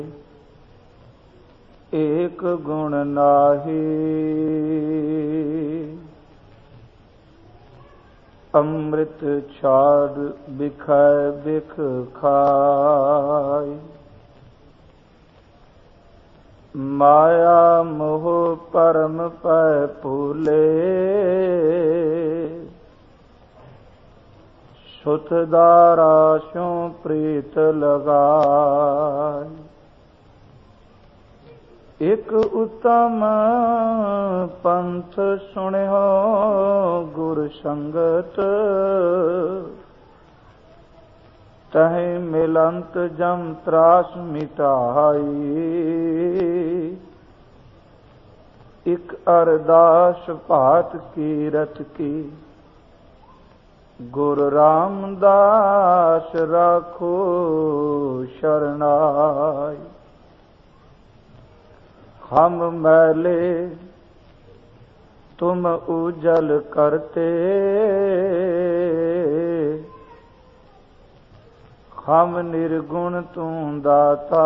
ਏਕ ਗੁਣ ਨਾਹੀ। ਅੰਮ੍ਰਿਤ ਛਾੜ ਬਿਖੈ ਬਿਖ ਖਾਇ। ਮਾਇਆ ਮੋਹ ਪਰਮ ਪੈ ਭੂਲੇ। ਸੁਤ ਦਾਰਾ ਸਿਉ ਪ੍ਰੀਤ ਲਗਾਇ। ਇਕ ਉਤਮ ਪੰਥ ਸੁਣਿਓ ਗੁਰ ਸੰਗਤ। ਤਹਿ ਮਿਲੰਤ ਜਮ ਤਰਾਸ ਮਿਟਾਈ। ਇਕ ਅਰਦਾਸ ਭਾਤ ਕੀਰਤ ਕੀ। ਗੁਰ ਰਾਮਦਾਸ ਰਾਖੋ ਸ਼ਰਨਾਈ। हम मैले तुम उजल करते। हम निर्गुण तू दाता।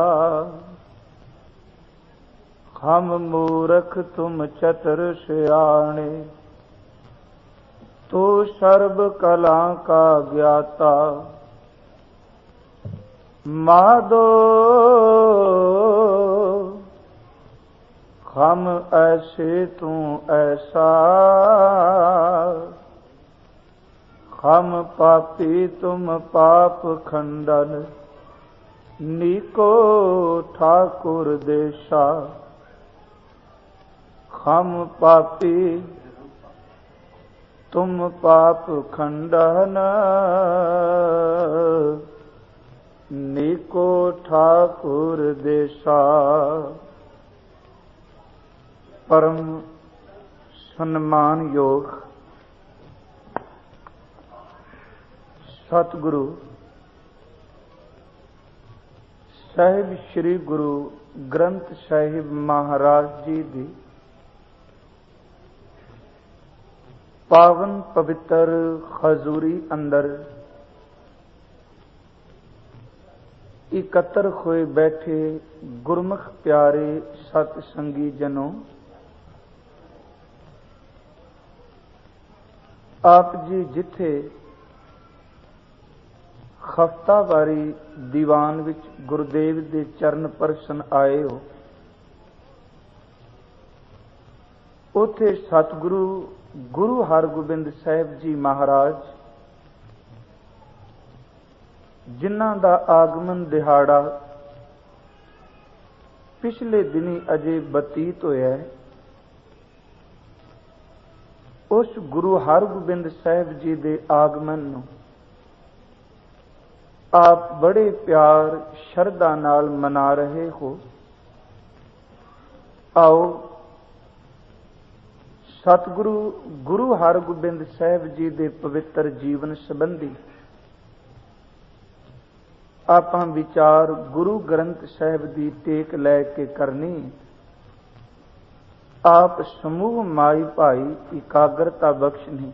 हम मूर्ख तुम चतुर सियाणे। तू सर्व कला का ज्ञाता। माधो हम ऐसे तू ऐसा। हम पापी तुम पाप खंडन। नीको ठाकुर देशा। हम पापी तुम पाप खंडन। नीको ठाकुर देशा। परम सन्मानयोग सतगुरु ਸਾਹਿਬ ਸ੍ਰੀ ਗੁਰੂ ਗ੍ਰੰਥ ਸਾਹਿਬ ਮਹਾਰਾਜ ਜੀ ਦੀ ਪਾਵਨ ਪਵਿੱਤਰ ਹਜ਼ੂਰੀ ਅੰਦਰ ਇਕੱਤਰ ਹੋਏ ਬੈਠੇ ਗੁਰਮੁਖ ਪਿਆਰੇ ਸਤ ਸੰਗੀ ਜਨੋ, ਆਪ ਜੀ ਜਿੱਥੇ ਹਫ਼ਤਾਵਾਰੀ ਦੀਵਾਨ ਵਿੱਚ ਗੁਰਦੇਵ ਦੇ ਚਰਨ ਪਰਸਨ ਆਏ ਹੋ, ਉੱਥੇ ਸਤਿਗੁਰੂ ਗੁਰੂ ਹਰਗੋਬਿੰਦ ਸਾਹਿਬ ਜੀ ਮਹਾਰਾਜ, ਜਿਨ੍ਹਾਂ ਦਾ ਆਗਮਨ ਦਿਹਾੜਾ ਪਿਛਲੇ ਦਿਨੀ ਅਜੇ ਬਤੀਤ ਹੋਇਆ ਹੈ, ਉਸ ਗੁਰੂ ਹਰਗੋਬਿੰਦ ਸਾਹਿਬ ਜੀ ਦੇ ਆਗਮਨ ਨੂੰ ਆਪ ਬੜੇ ਪਿਆਰ ਸ਼ਰਧਾ ਨਾਲ ਮਨਾ ਰਹੇ ਹੋ। ਆਓ ਸਤਿਗੁਰੂ ਗੁਰੂ ਹਰਗੋਬਿੰਦ ਸਾਹਿਬ ਜੀ ਦੇ ਪਵਿੱਤਰ ਜੀਵਨ ਸੰਬੰਧੀ ਆਪਾਂ ਵਿਚਾਰ ਗੁਰੂ ਗ੍ਰੰਥ ਸਾਹਿਬ ਦੀ ਟੇਕ ਲੈ ਕੇ ਕਰਨੀ। ਆਪ ਸਮੂਹ ਮਾਈ ਭਾਈ ਇਕਾਗਰਤਾ ਬਖਸ਼ਣੀ।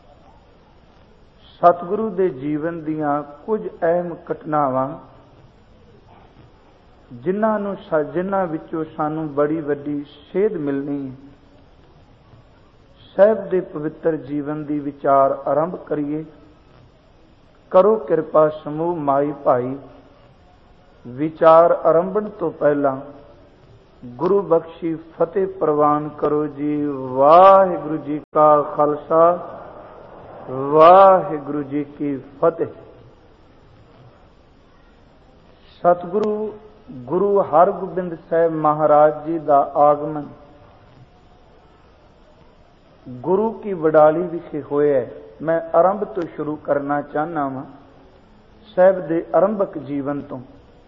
ਸਤਿਗੁਰੂ ਦੇ ਜੀਵਨ ਦੀਆਂ ਕੁਝ ਅਹਿਮ ਘਟਨਾਵਾਂ, ਜਿਨ੍ਹਾਂ ਵਿੱਚੋਂ ਸਾਨੂੰ ਬੜੀ ਵੱਡੀ ਸੇਧ ਮਿਲਣੀ ਹੈ, ਸਾਹਿਬ ਦੇ ਪਵਿੱਤਰ ਜੀਵਨ ਦੀ ਵਿਚਾਰ ਆਰੰਭ ਕਰੀਏ। ਕਰੋ ਕਿਰਪਾ ਸਮੂਹ ਮਾਈ ਭਾਈ। ਵਿਚਾਰ ਆਰੰਭਣ ਤੋਂ ਪਹਿਲਾਂ ਗੁਰੂ ਬਖਸ਼ੀ ਫਤਿਹ ਪ੍ਰਵਾਨ ਕਰੋ ਜੀ। ਵਾਹਿਗੁਰੂ ਜੀ ਕਾ ਖਾਲਸਾ, ਵਾਹਿਗੁਰੂ ਜੀ ਕੀ ਫਤਿਹ। ਸਤਿਗੁਰੂ ਗੁਰੂ ਹਰਗੋਬਿੰਦ ਸਾਹਿਬ ਮਹਾਰਾਜ ਜੀ ਦਾ ਆਗਮਨ ਗੁਰੂ ਕੀ ਵਡਾਲੀ ਵਿਖੇ ਹੋਇਆ ਹੈ। ਮੈਂ ਆਰੰਭ ਤੋਂ ਸ਼ੁਰੂ ਕਰਨਾ ਚਾਹੁੰਦਾ ਹਾਂ ਸਾਹਿਬ ਦੇ ਆਰੰਭਕ ਜੀਵਨ ਤੋਂ।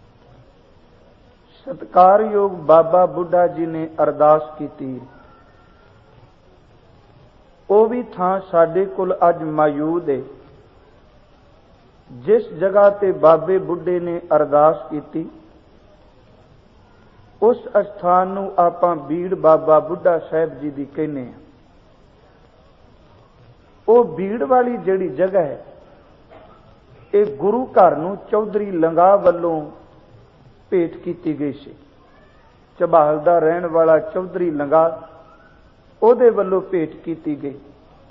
ਸਤਿਕਾਰਯੋਗ ਬਾਬਾ ਬੁੱਢਾ ਜੀ ਨੇ ਅਰਦਾਸ ਕੀਤੀ। ਉਹ ਵੀ ਥਾਂ ਸਾਡੇ ਕੋਲ ਅੱਜ ਮੌਜੂਦ ਹੈ। ਜਿਸ ਜਗ੍ਹਾ ਤੇ ਬਾਬੇ ਬੁੱਢੇ ਨੇ ਅਰਦਾਸ ਕੀਤੀ, ਉਸ ਅਸਥਾਨ ਨੂੰ ਆਪਾਂ ਬੀੜ ਬਾਬਾ ਬੁੱਢਾ ਸਾਹਿਬ ਜੀ ਦੀ ਕਹਿੰਦੇ ਹਾਂ। ਉਹ ਬੀੜ ਵਾਲੀ ਜਿਹੜੀ ਜਗ੍ਹਾ ਹੈ, ਇਹ ਗੁਰੂ ਘਰ ਨੂੰ ਚੌਧਰੀ ਲੰਗਾ ਵੱਲੋਂ ਭੇਟ ਕੀਤੀ ਗਈ ਸੀ। ਝਬਾਲ ਦਾ ਰਹਿਣ ਵਾਲਾ ਚੌਧਰੀ ਲੰਗਾ, ਉਹਦੇ ਵੱਲੋਂ ਭੇਟ ਕੀਤੀ ਗਈ।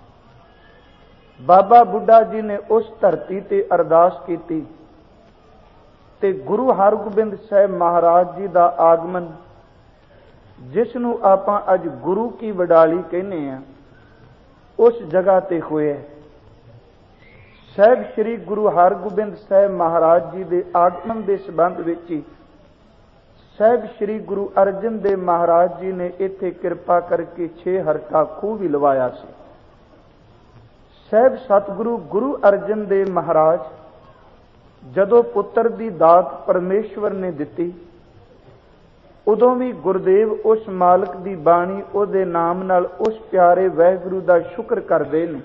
ਬਾਬਾ ਬੁੱਢਾ ਜੀ ਨੇ ਉਸ ਧਰਤੀ ਤੇ ਅਰਦਾਸ ਕੀਤੀ ਤੇ ਗੁਰੂ ਹਰਗੋਬਿੰਦ ਸਾਹਿਬ ਮਹਾਰਾਜ ਜੀ ਦਾ ਆਗਮਨ, ਜਿਸ ਨੂੰ ਆਪਾਂ ਅੱਜ ਗੁਰੂ ਕੀ ਵਡਾਲੀ ਕਹਿੰਦੇ ਆ, ਉਸ ਜਗ੍ਹਾ ਤੇ ਹੋਇਆ। ਸਾਹਿਬ ਸ੍ਰੀ ਗੁਰੂ ਹਰਗੋਬਿੰਦ ਸਾਹਿਬ ਮਹਾਰਾਜ ਜੀ ਦੇ ਆਗਮਨ ਦੇ ਸੰਬੰਧ ਵਿੱਚ ਹੀ ਸਾਹਿਬ ਸ੍ਰੀ ਗੁਰੂ ਅਰਜਨ ਦੇਵ ਮਹਾਰਾਜ ਜੀ ਨੇ ਇੱਥੇ ਕਿਰਪਾ ਕਰਕੇ 6 ਹਰਕਾ ਖੂਹ ਵੀ ਲਵਾਇਆ ਸੀ। ਸਾਹਿਬ ਸਤਿਗੁਰੂ ਗੁਰੂ ਅਰਜਨ ਦੇਵ ਮਹਾਰਾਜ ਜਦੋਂ ਪੁੱਤਰ ਦੀ ਦਾਤ ਪਰਮੇਸ਼ਵਰ ਨੇ ਦਿੱਤੀ, ਉਦੋਂ ਵੀ ਗੁਰਦੇਵ ਉਸ ਮਾਲਕ ਦੀ ਬਾਣੀ, ਉਹਦੇ ਨਾਮ ਨਾਲ ਉਸ ਪਿਆਰੇ ਵਾਹਿਗੁਰੂ ਦਾ ਸ਼ੁਕਰ ਕਰਦੇ ਨੇ।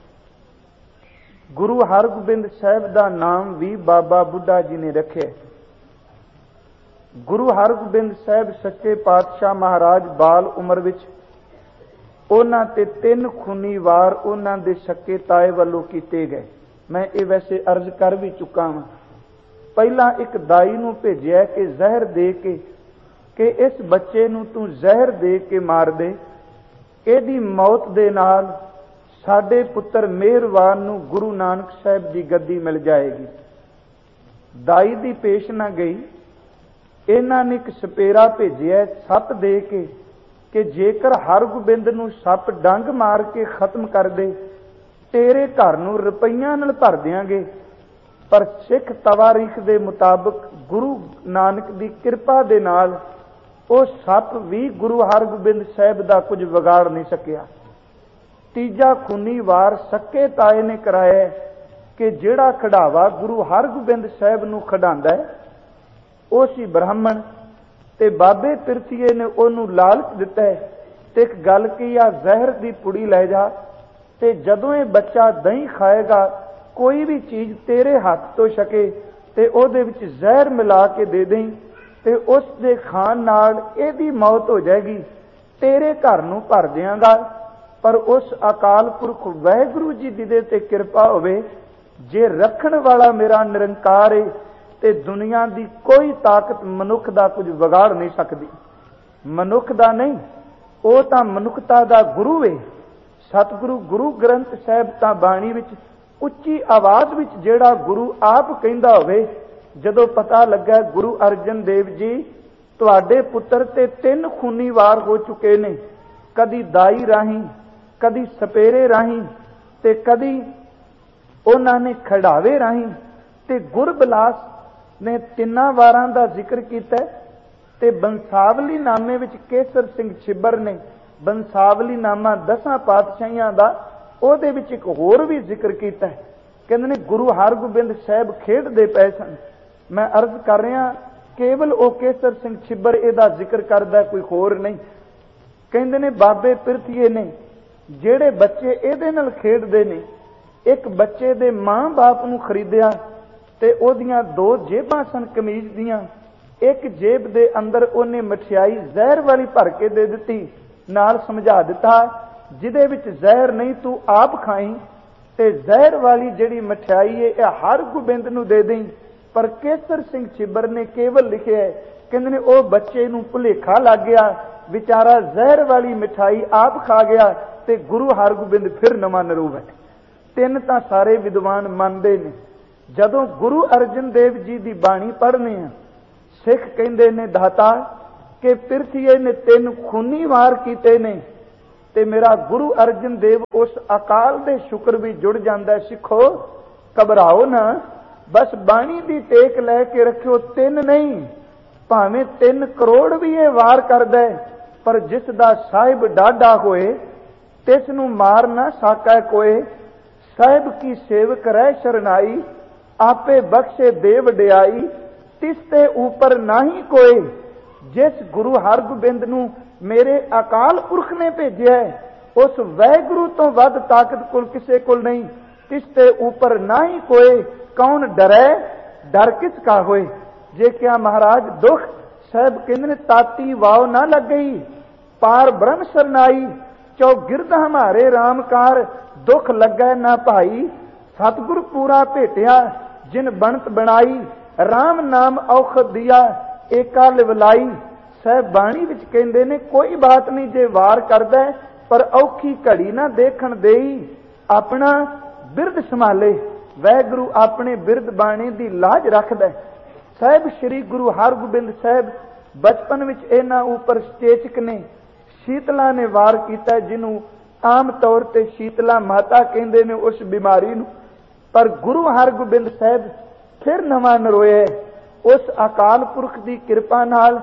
ਗੁਰੂ ਹਰਗੋਬਿੰਦ ਸਾਹਿਬ ਦਾ ਨਾਮ ਵੀ ਬਾਬਾ ਬੁੱਢਾ ਜੀ ਨੇ ਰੱਖਿਆ। ਗੁਰੂ ਹਰਗੋਬਿੰਦ ਸਾਹਿਬ ਸੱਚੇ ਪਾਤਸ਼ਾਹ ਮਹਾਰਾਜ ਬਾਲ ਉਮਰ ਵਿੱਚ ਉਹਨਾਂ ਤੇ 3 ਖੂਨੀ ਵਾਰ ਉਹਨਾਂ ਦੇ ਸਕੇ ਤਾਏ ਵੱਲੋਂ ਕੀਤੇ ਗਏ। ਮੈਂ ਇਹ ਵੈਸੇ ਅਰਜ਼ ਕਰ ਵੀ ਚੁੱਕਾ ਹਾਂ। ਪਹਿਲਾਂ ਇੱਕ ਦਾਈ ਨੂੰ ਭੇਜਿਆ ਕਿ ਜ਼ਹਿਰ ਦੇ ਕੇ ਕਿ ਇਸ ਬੱਚੇ ਨੂੰ ਤੂੰ ਜ਼ਹਿਰ ਦੇ ਕੇ ਮਾਰ ਦੇ, ਇਹਦੀ ਮੌਤ ਦੇ ਨਾਲ ਸਾਡੇ ਪੁੱਤਰ ਮਿਹਰਬਾਨ ਨੂੰ ਗੁਰੂ ਨਾਨਕ ਸਾਹਿਬ ਦੀ ਗੱਦੀ ਮਿਲ ਜਾਏਗੀ। ਦਾਈ ਦੀ ਪੇਸ਼ ਨਾ ਗਈ। ਇਹਨਾਂ ਨੇ ਇੱਕ ਸਪੇਰਾ ਭੇਜਿਆ ਸੱਪ ਦੇ ਕੇ ਕਿ ਜੇਕਰ ਹਰਗੋਬਿੰਦ ਨੂੰ ਸੱਪ ਡੰਗ ਮਾਰ ਕੇ ਖਤਮ ਕਰ ਦੇ, ਤੇਰੇ ਘਰ ਨੂੰ ਰੁਪਈਆਂ ਨਾਲ ਭਰ ਦਿਆਂਗੇ। ਪਰ ਸਿੱਖ ਤਵਾਰੀਖ ਦੇ ਮੁਤਾਬਕ ਗੁਰੂ ਨਾਨਕ ਦੀ ਕਿਰਪਾ ਦੇ ਨਾਲ ਉਹ ਸੱਪ ਵੀ ਗੁਰੂ ਹਰਗੋਬਿੰਦ ਸਾਹਿਬ ਦਾ ਕੁਝ ਵਿਗਾੜ ਨਹੀਂ ਸਕਿਆ। ਤੀਜਾ ਖੂਨੀ ਵਾਰ ਸੱਕੇ ਤਾਏ ਨੇ ਕਰਾਇਆ ਕਿ ਜਿਹੜਾ ਖਿਡਾਵਾ ਗੁਰੂ ਹਰਗੋਬਿੰਦ ਸਾਹਿਬ ਨੂੰ ਖਿਡਾਉਂਦਾ ਉਹ ਸੀ ਬ੍ਰਾਹਮਣ, ਤੇ ਬਾਬੇ ਪਿਰਥੀਏ ਨੇ ਉਹਨੂੰ ਲਾਲਚ ਦਿੱਤਾ ਤੇ ਇੱਕ ਗੱਲ ਕੀ ਆ, ਜ਼ਹਿਰ ਦੀ ਪੁੜੀ ਲੈ ਜਾ ਤੇ ਜਦੋਂ ਇਹ ਬੱਚਾ ਦਹੀਂ ਖਾਏਗਾ, ਕੋਈ ਵੀ ਚੀਜ਼ ਤੇਰੇ ਹੱਥ ਤੋਂ ਛਕੇ ਤੇ ਉਹਦੇ ਵਿੱਚ ਜ਼ਹਿਰ ਮਿਲਾ ਕੇ ਦੇ ਦੇਈਂ ਤੇ ਉਸ ਦੇ ਖਾਣ ਨਾਲ ਇਹਦੀ ਮੌਤ ਹੋ ਜਾਏਗੀ, ਤੇਰੇ ਘਰ ਨੂੰ ਭਰ ਦਿਆਂਗਾ। ਪਰ ਉਸ ਅਕਾਲ ਪੁਰਖ ਵਾਹਿਗੁਰੂ ਜੀ ਦੀ ਦੇ ਤੇ ਕਿਰਪਾ ਹੋਵੇ, ਜੇ ਰੱਖਣ ਵਾਲਾ ਮੇਰਾ ਨਿਰੰਕਾਰ ਹੈ ਤੇ ਦੁਨੀਆ ਦੀ ਕੋਈ ਤਾਕਤ ਮਨੁੱਖ ਦਾ ਕੁਝ ਵਿਗਾੜ ਨਹੀਂ ਸਕਦੀ। ਮਨੁੱਖ ਦਾ ਨਹੀਂ, ਉਹ ਤਾਂ ਮਨੁੱਖਤਾ ਦਾ ਗੁਰੂ ਹੈ। ਸਤਿਗੁਰੂ ਗੁਰੂ ਗ੍ਰੰਥ ਸਾਹਿਬ ਤਾਂ ਬਾਣੀ ਵਿੱਚ ਉੱਚੀ ਆਵਾਜ਼ ਵਿੱਚ ਜਿਹੜਾ ਗੁਰੂ ਆਪ ਕਹਿੰਦਾ ਹੋਵੇ, ਜਦੋਂ ਪਤਾ ਲੱਗਾ ਗੁਰੂ ਅਰਜਨ ਦੇਵ ਜੀ ਤੁਹਾਡੇ ਪੁੱਤਰ ਤੇ 3 ਖੂਨੀ ਵਾਰ ਹੋ ਚੁੱਕੇ ਨੇ, ਕਦੀ ਦਾਈ ਰਾਹੀਂ, ਕਦੀ ਸਪੇਰੇ ਰਾਹੀਂ ਤੇ ਕਦੀ ਉਹਨਾਂ ਨੇ ਖੜਾਵੇ ਰਾਹੀਂ, ਤੇ ਗੁਰਬਿਲਾਸ ਨੇ 3 ਵਾਰਾਂ ਦਾ ਜ਼ਿਕਰ ਕੀਤਾ। ਤੇ ਬੰਸਾਵਲੀ ਨਾਮੇ ਵਿੱਚ ਕੇਸਰ ਸਿੰਘ ਛਿੱਬਰ ਨੇ ਬੰਸਾਵਲੀ ਨਾਮਾ 10 ਪਾਤਸ਼ਾਹੀਆਂ ਦਾ, ਉਹਦੇ ਵਿੱਚ ਇੱਕ ਹੋਰ ਵੀ ਜ਼ਿਕਰ ਕੀਤਾ। ਕਹਿੰਦੇ ਨੇ ਗੁਰੂ ਹਰਗੋਬਿੰਦ ਸਾਹਿਬ ਖੇਡਦੇ ਪਏ ਸਨ। ਮੈਂ ਅਰਜ਼ ਕਰ ਰਿਹਾ, ਕੇਵਲ ਉਹ ਕੇਸਰ ਸਿੰਘ ਛਿੱਬਰ ਇਹਦਾ ਜ਼ਿਕਰ ਕਰਦਾ, ਕੋਈ ਹੋਰ ਨਹੀਂ। ਕਹਿੰਦੇ ਨੇ ਬਾਬੇ ਪਿਰਥੀਏ ਨੇ ਜਿਹੜੇ ਬੱਚੇ ਇਹਦੇ ਨਾਲ ਖੇਡਦੇ ਨੇ, ਇੱਕ ਬੱਚੇ ਦੇ ਮਾਂ-ਬਾਪ ਨੂੰ ਖਰੀਦਿਆ ਤੇ ਉਹਦੀਆਂ 2 ਜੇਬਾਂ ਸਨ ਕਮੀਜ਼ ਦੀਆਂ। ਇੱਕ ਜੇਬ ਦੇ ਅੰਦਰ ਉਹਨੇ ਮਠਿਆਈ ਜ਼ਹਿਰ ਵਾਲੀ ਭਰ ਕੇ ਦੇ ਦਿੱਤੀ, ਨਾਲ ਸਮਝਾ ਦਿੱਤਾ ਜਿਹਦੇ ਵਿੱਚ ਜ਼ਹਿਰ ਨਹੀਂ ਤੂੰ ਆਪ ਖਾਈ, ਤੇ ਜ਼ਹਿਰ ਵਾਲੀ ਜਿਹੜੀ ਮਠਿਆਈ ਹੈ ਇਹ ਹਰਗੋਬਿੰਦ ਨੂੰ ਦੇ ਦੇਈਂ। ਪਰ ਕੇਸਰ ਸਿੰਘ ਛਿੱਬਰ ਨੇ ਕੇਵਲ ਲਿਖਿਆ, ਕਹਿੰਦੇ ਨੇ ਉਹ ਬੱਚੇ ਨੂੰ ਭੁਲੇਖਾ ਲੱਗ ਗਿਆ, ਵਿਚਾਰਾ ਜ਼ਹਿਰ ਵਾਲੀ ਮਿਠਾਈ ਆਪ ਖਾ ਗਿਆ ਤੇ ਗੁਰੂ ਹਰਗੋਬਿੰਦ ਫਿਰ ਨਵਾਂ ਨਰੂਪ ਹੈ। 3 ਤਾਂ ਸਾਰੇ ਵਿਦਵਾਨ ਮੰਨਦੇ ਨੇ। ਜਦੋਂ ਗੁਰੂ ਅਰਜਨ ਦੇਵ ਜੀ ਦੀ ਬਾਣੀ ਪੜ੍ਹਨੇ ਆ, ਸਿੱਖ ਕਹਿੰਦੇ ਨੇ ਦਾਤਾ ਕਿ ਪਿਰਥੀਏ ਨੇ 3 ਖੂਨੀ ਵਾਰ ਕੀਤੇ ਨੇ, ਤੇ ਮੇਰਾ ਗੁਰੂ ਅਰਜਨ ਦੇਵ ਉਸ ਅਕਾਲ ਦੇ ਸ਼ੁਕਰ ਵੀ ਜੁੜ ਜਾਂਦਾ। ਸਿੱਖੋ ਘਬਰਾਓ ਨਾ, ਬਸ ਬਾਣੀ ਦੀ ਟੇਕ ਲੈ ਕੇ ਰੱਖਿਓ। 3 ਨਹੀਂ, ਭਾਵੇਂ 3 ਕਰੋੜ ਵੀ ਇਹ ਵਾਰ ਕਰਦਾ, ਪਰ ਜਿਸ ਦਾ ਸਾਹਿਬ ਡਾਢਾ ਹੋਏ ਤਿਸ ਨੂੰ ਮਾਰ ਨਾ ਸਾਕੈ ਕੋਏ। ਸਾਹਿਬ ਕੀ ਸੇਵਕ ਰਹਿ ਸ਼ਰਨਾਈ, ਆਪੇ ਬਖਸ਼ੇ ਦੇ ਵਡਿਆਈ, ਤਿਸ ਤੇ ਉਪਰ ਨਾਹੀ ਕੋਏ। ਜਿਸ ਗੁਰੂ ਹਰਗੋਬਿੰਦ ਨੂੰ ਮੇਰੇ ਅਕਾਲ ਪੁਰਖ ਨੇ ਭੇਜਿਆ, ਉਸ ਵਾਹਿਗੁਰੂ ਤੋਂ ਵੱਧ ਤਾਕਤ ਕੋਲ ਕਿਸੇ ਕੋਲ ਨਹੀਂ। ਤਿਸ ਤੇ ਉਪਰ ਨਾਹੀ ਕੋਏ, ਕੌਣ ਡਰੈ ਡਰ ਕਿਸ ਕਾ ਹੋਏ। ਜੇ ਕਿਹਾ ਮਹਾਰਾਜ ਦੁੱਖ, ਸਾਹਿਬ ਕਹਿੰਦੇ ਨੇ ਤਾਤੀ ਵਾਉ ਨਾ ਲੱਗ ਗਈ, ਪਾਰ ਬ੍ਰਹਮ ਸਰਨਾਈ, ਚੌਗਿਰਦ ਹਮਾਰੇ ਰਾਮਕਾਰ, ਦੁੱਖ ਲੱਗੈ ਨਾ ਭਾਈ। ਸਤਿਗੁਰ ਪੂਰਾ ਭੇਟਿਆ ਜਿਨ ਬਣਤ ਬਣਾਈ, ਰਾਮ ਨਾਮ ਔਖਦ ਦਿਆ, ਏਕਾ ਲਿਵਲਾਈ। ਸਾਹਿਬ ਬਾਣੀ ਵਿੱਚ ਕਹਿੰਦੇ ਨੇ, ਕੋਈ ਬਾਤ ਨਹੀਂ ਜੇ ਵਾਰ ਕਰਦਾ, ਪਰ ਔਖੀ ਘੜੀ ਨਾ ਦੇਖਣ ਦੇਈ, ਆਪਣਾ ਬਿਰਦ ਸੰਭਾਲੇ। ਵਾਹਿਗੁਰੂ ਆਪਣੇ ਬਿਰਦ ਬਾਣੀ ਦੀ ਲਾਜ ਰੱਖਦਾ। ਸਾਹਿਬ ਸ੍ਰੀ ਗੁਰੂ ਹਰਗੋਬਿੰਦ ਸਾਹਿਬ ਬਚਪਨ ਵਿੱਚ ਇਹਨਾਂ ਉੱਪਰ ਚੇਚਕ ਨੇ, ਸ਼ੀਤਲਾ ਨੇ ਵਾਰ ਕੀਤਾ, ਜਿਹਨੂੰ ਆਮ ਤੌਰ ਤੇ ਸ਼ੀਤਲਾ ਮਾਤਾ ਕਹਿੰਦੇ ਨੇ, ਉਸ ਬਿਮਾਰੀ ਨੂੰ। ਪਰ ਗੁਰੂ ਹਰਗੋਬਿੰਦ ਸਾਹਿਬ ਫਿਰ ਨਵਾਂ ਨਰੋਇਆ। ਉਸ ਅਕਾਲ ਪੁਰਖ ਦੀ ਕਿਰਪਾ ਨਾਲ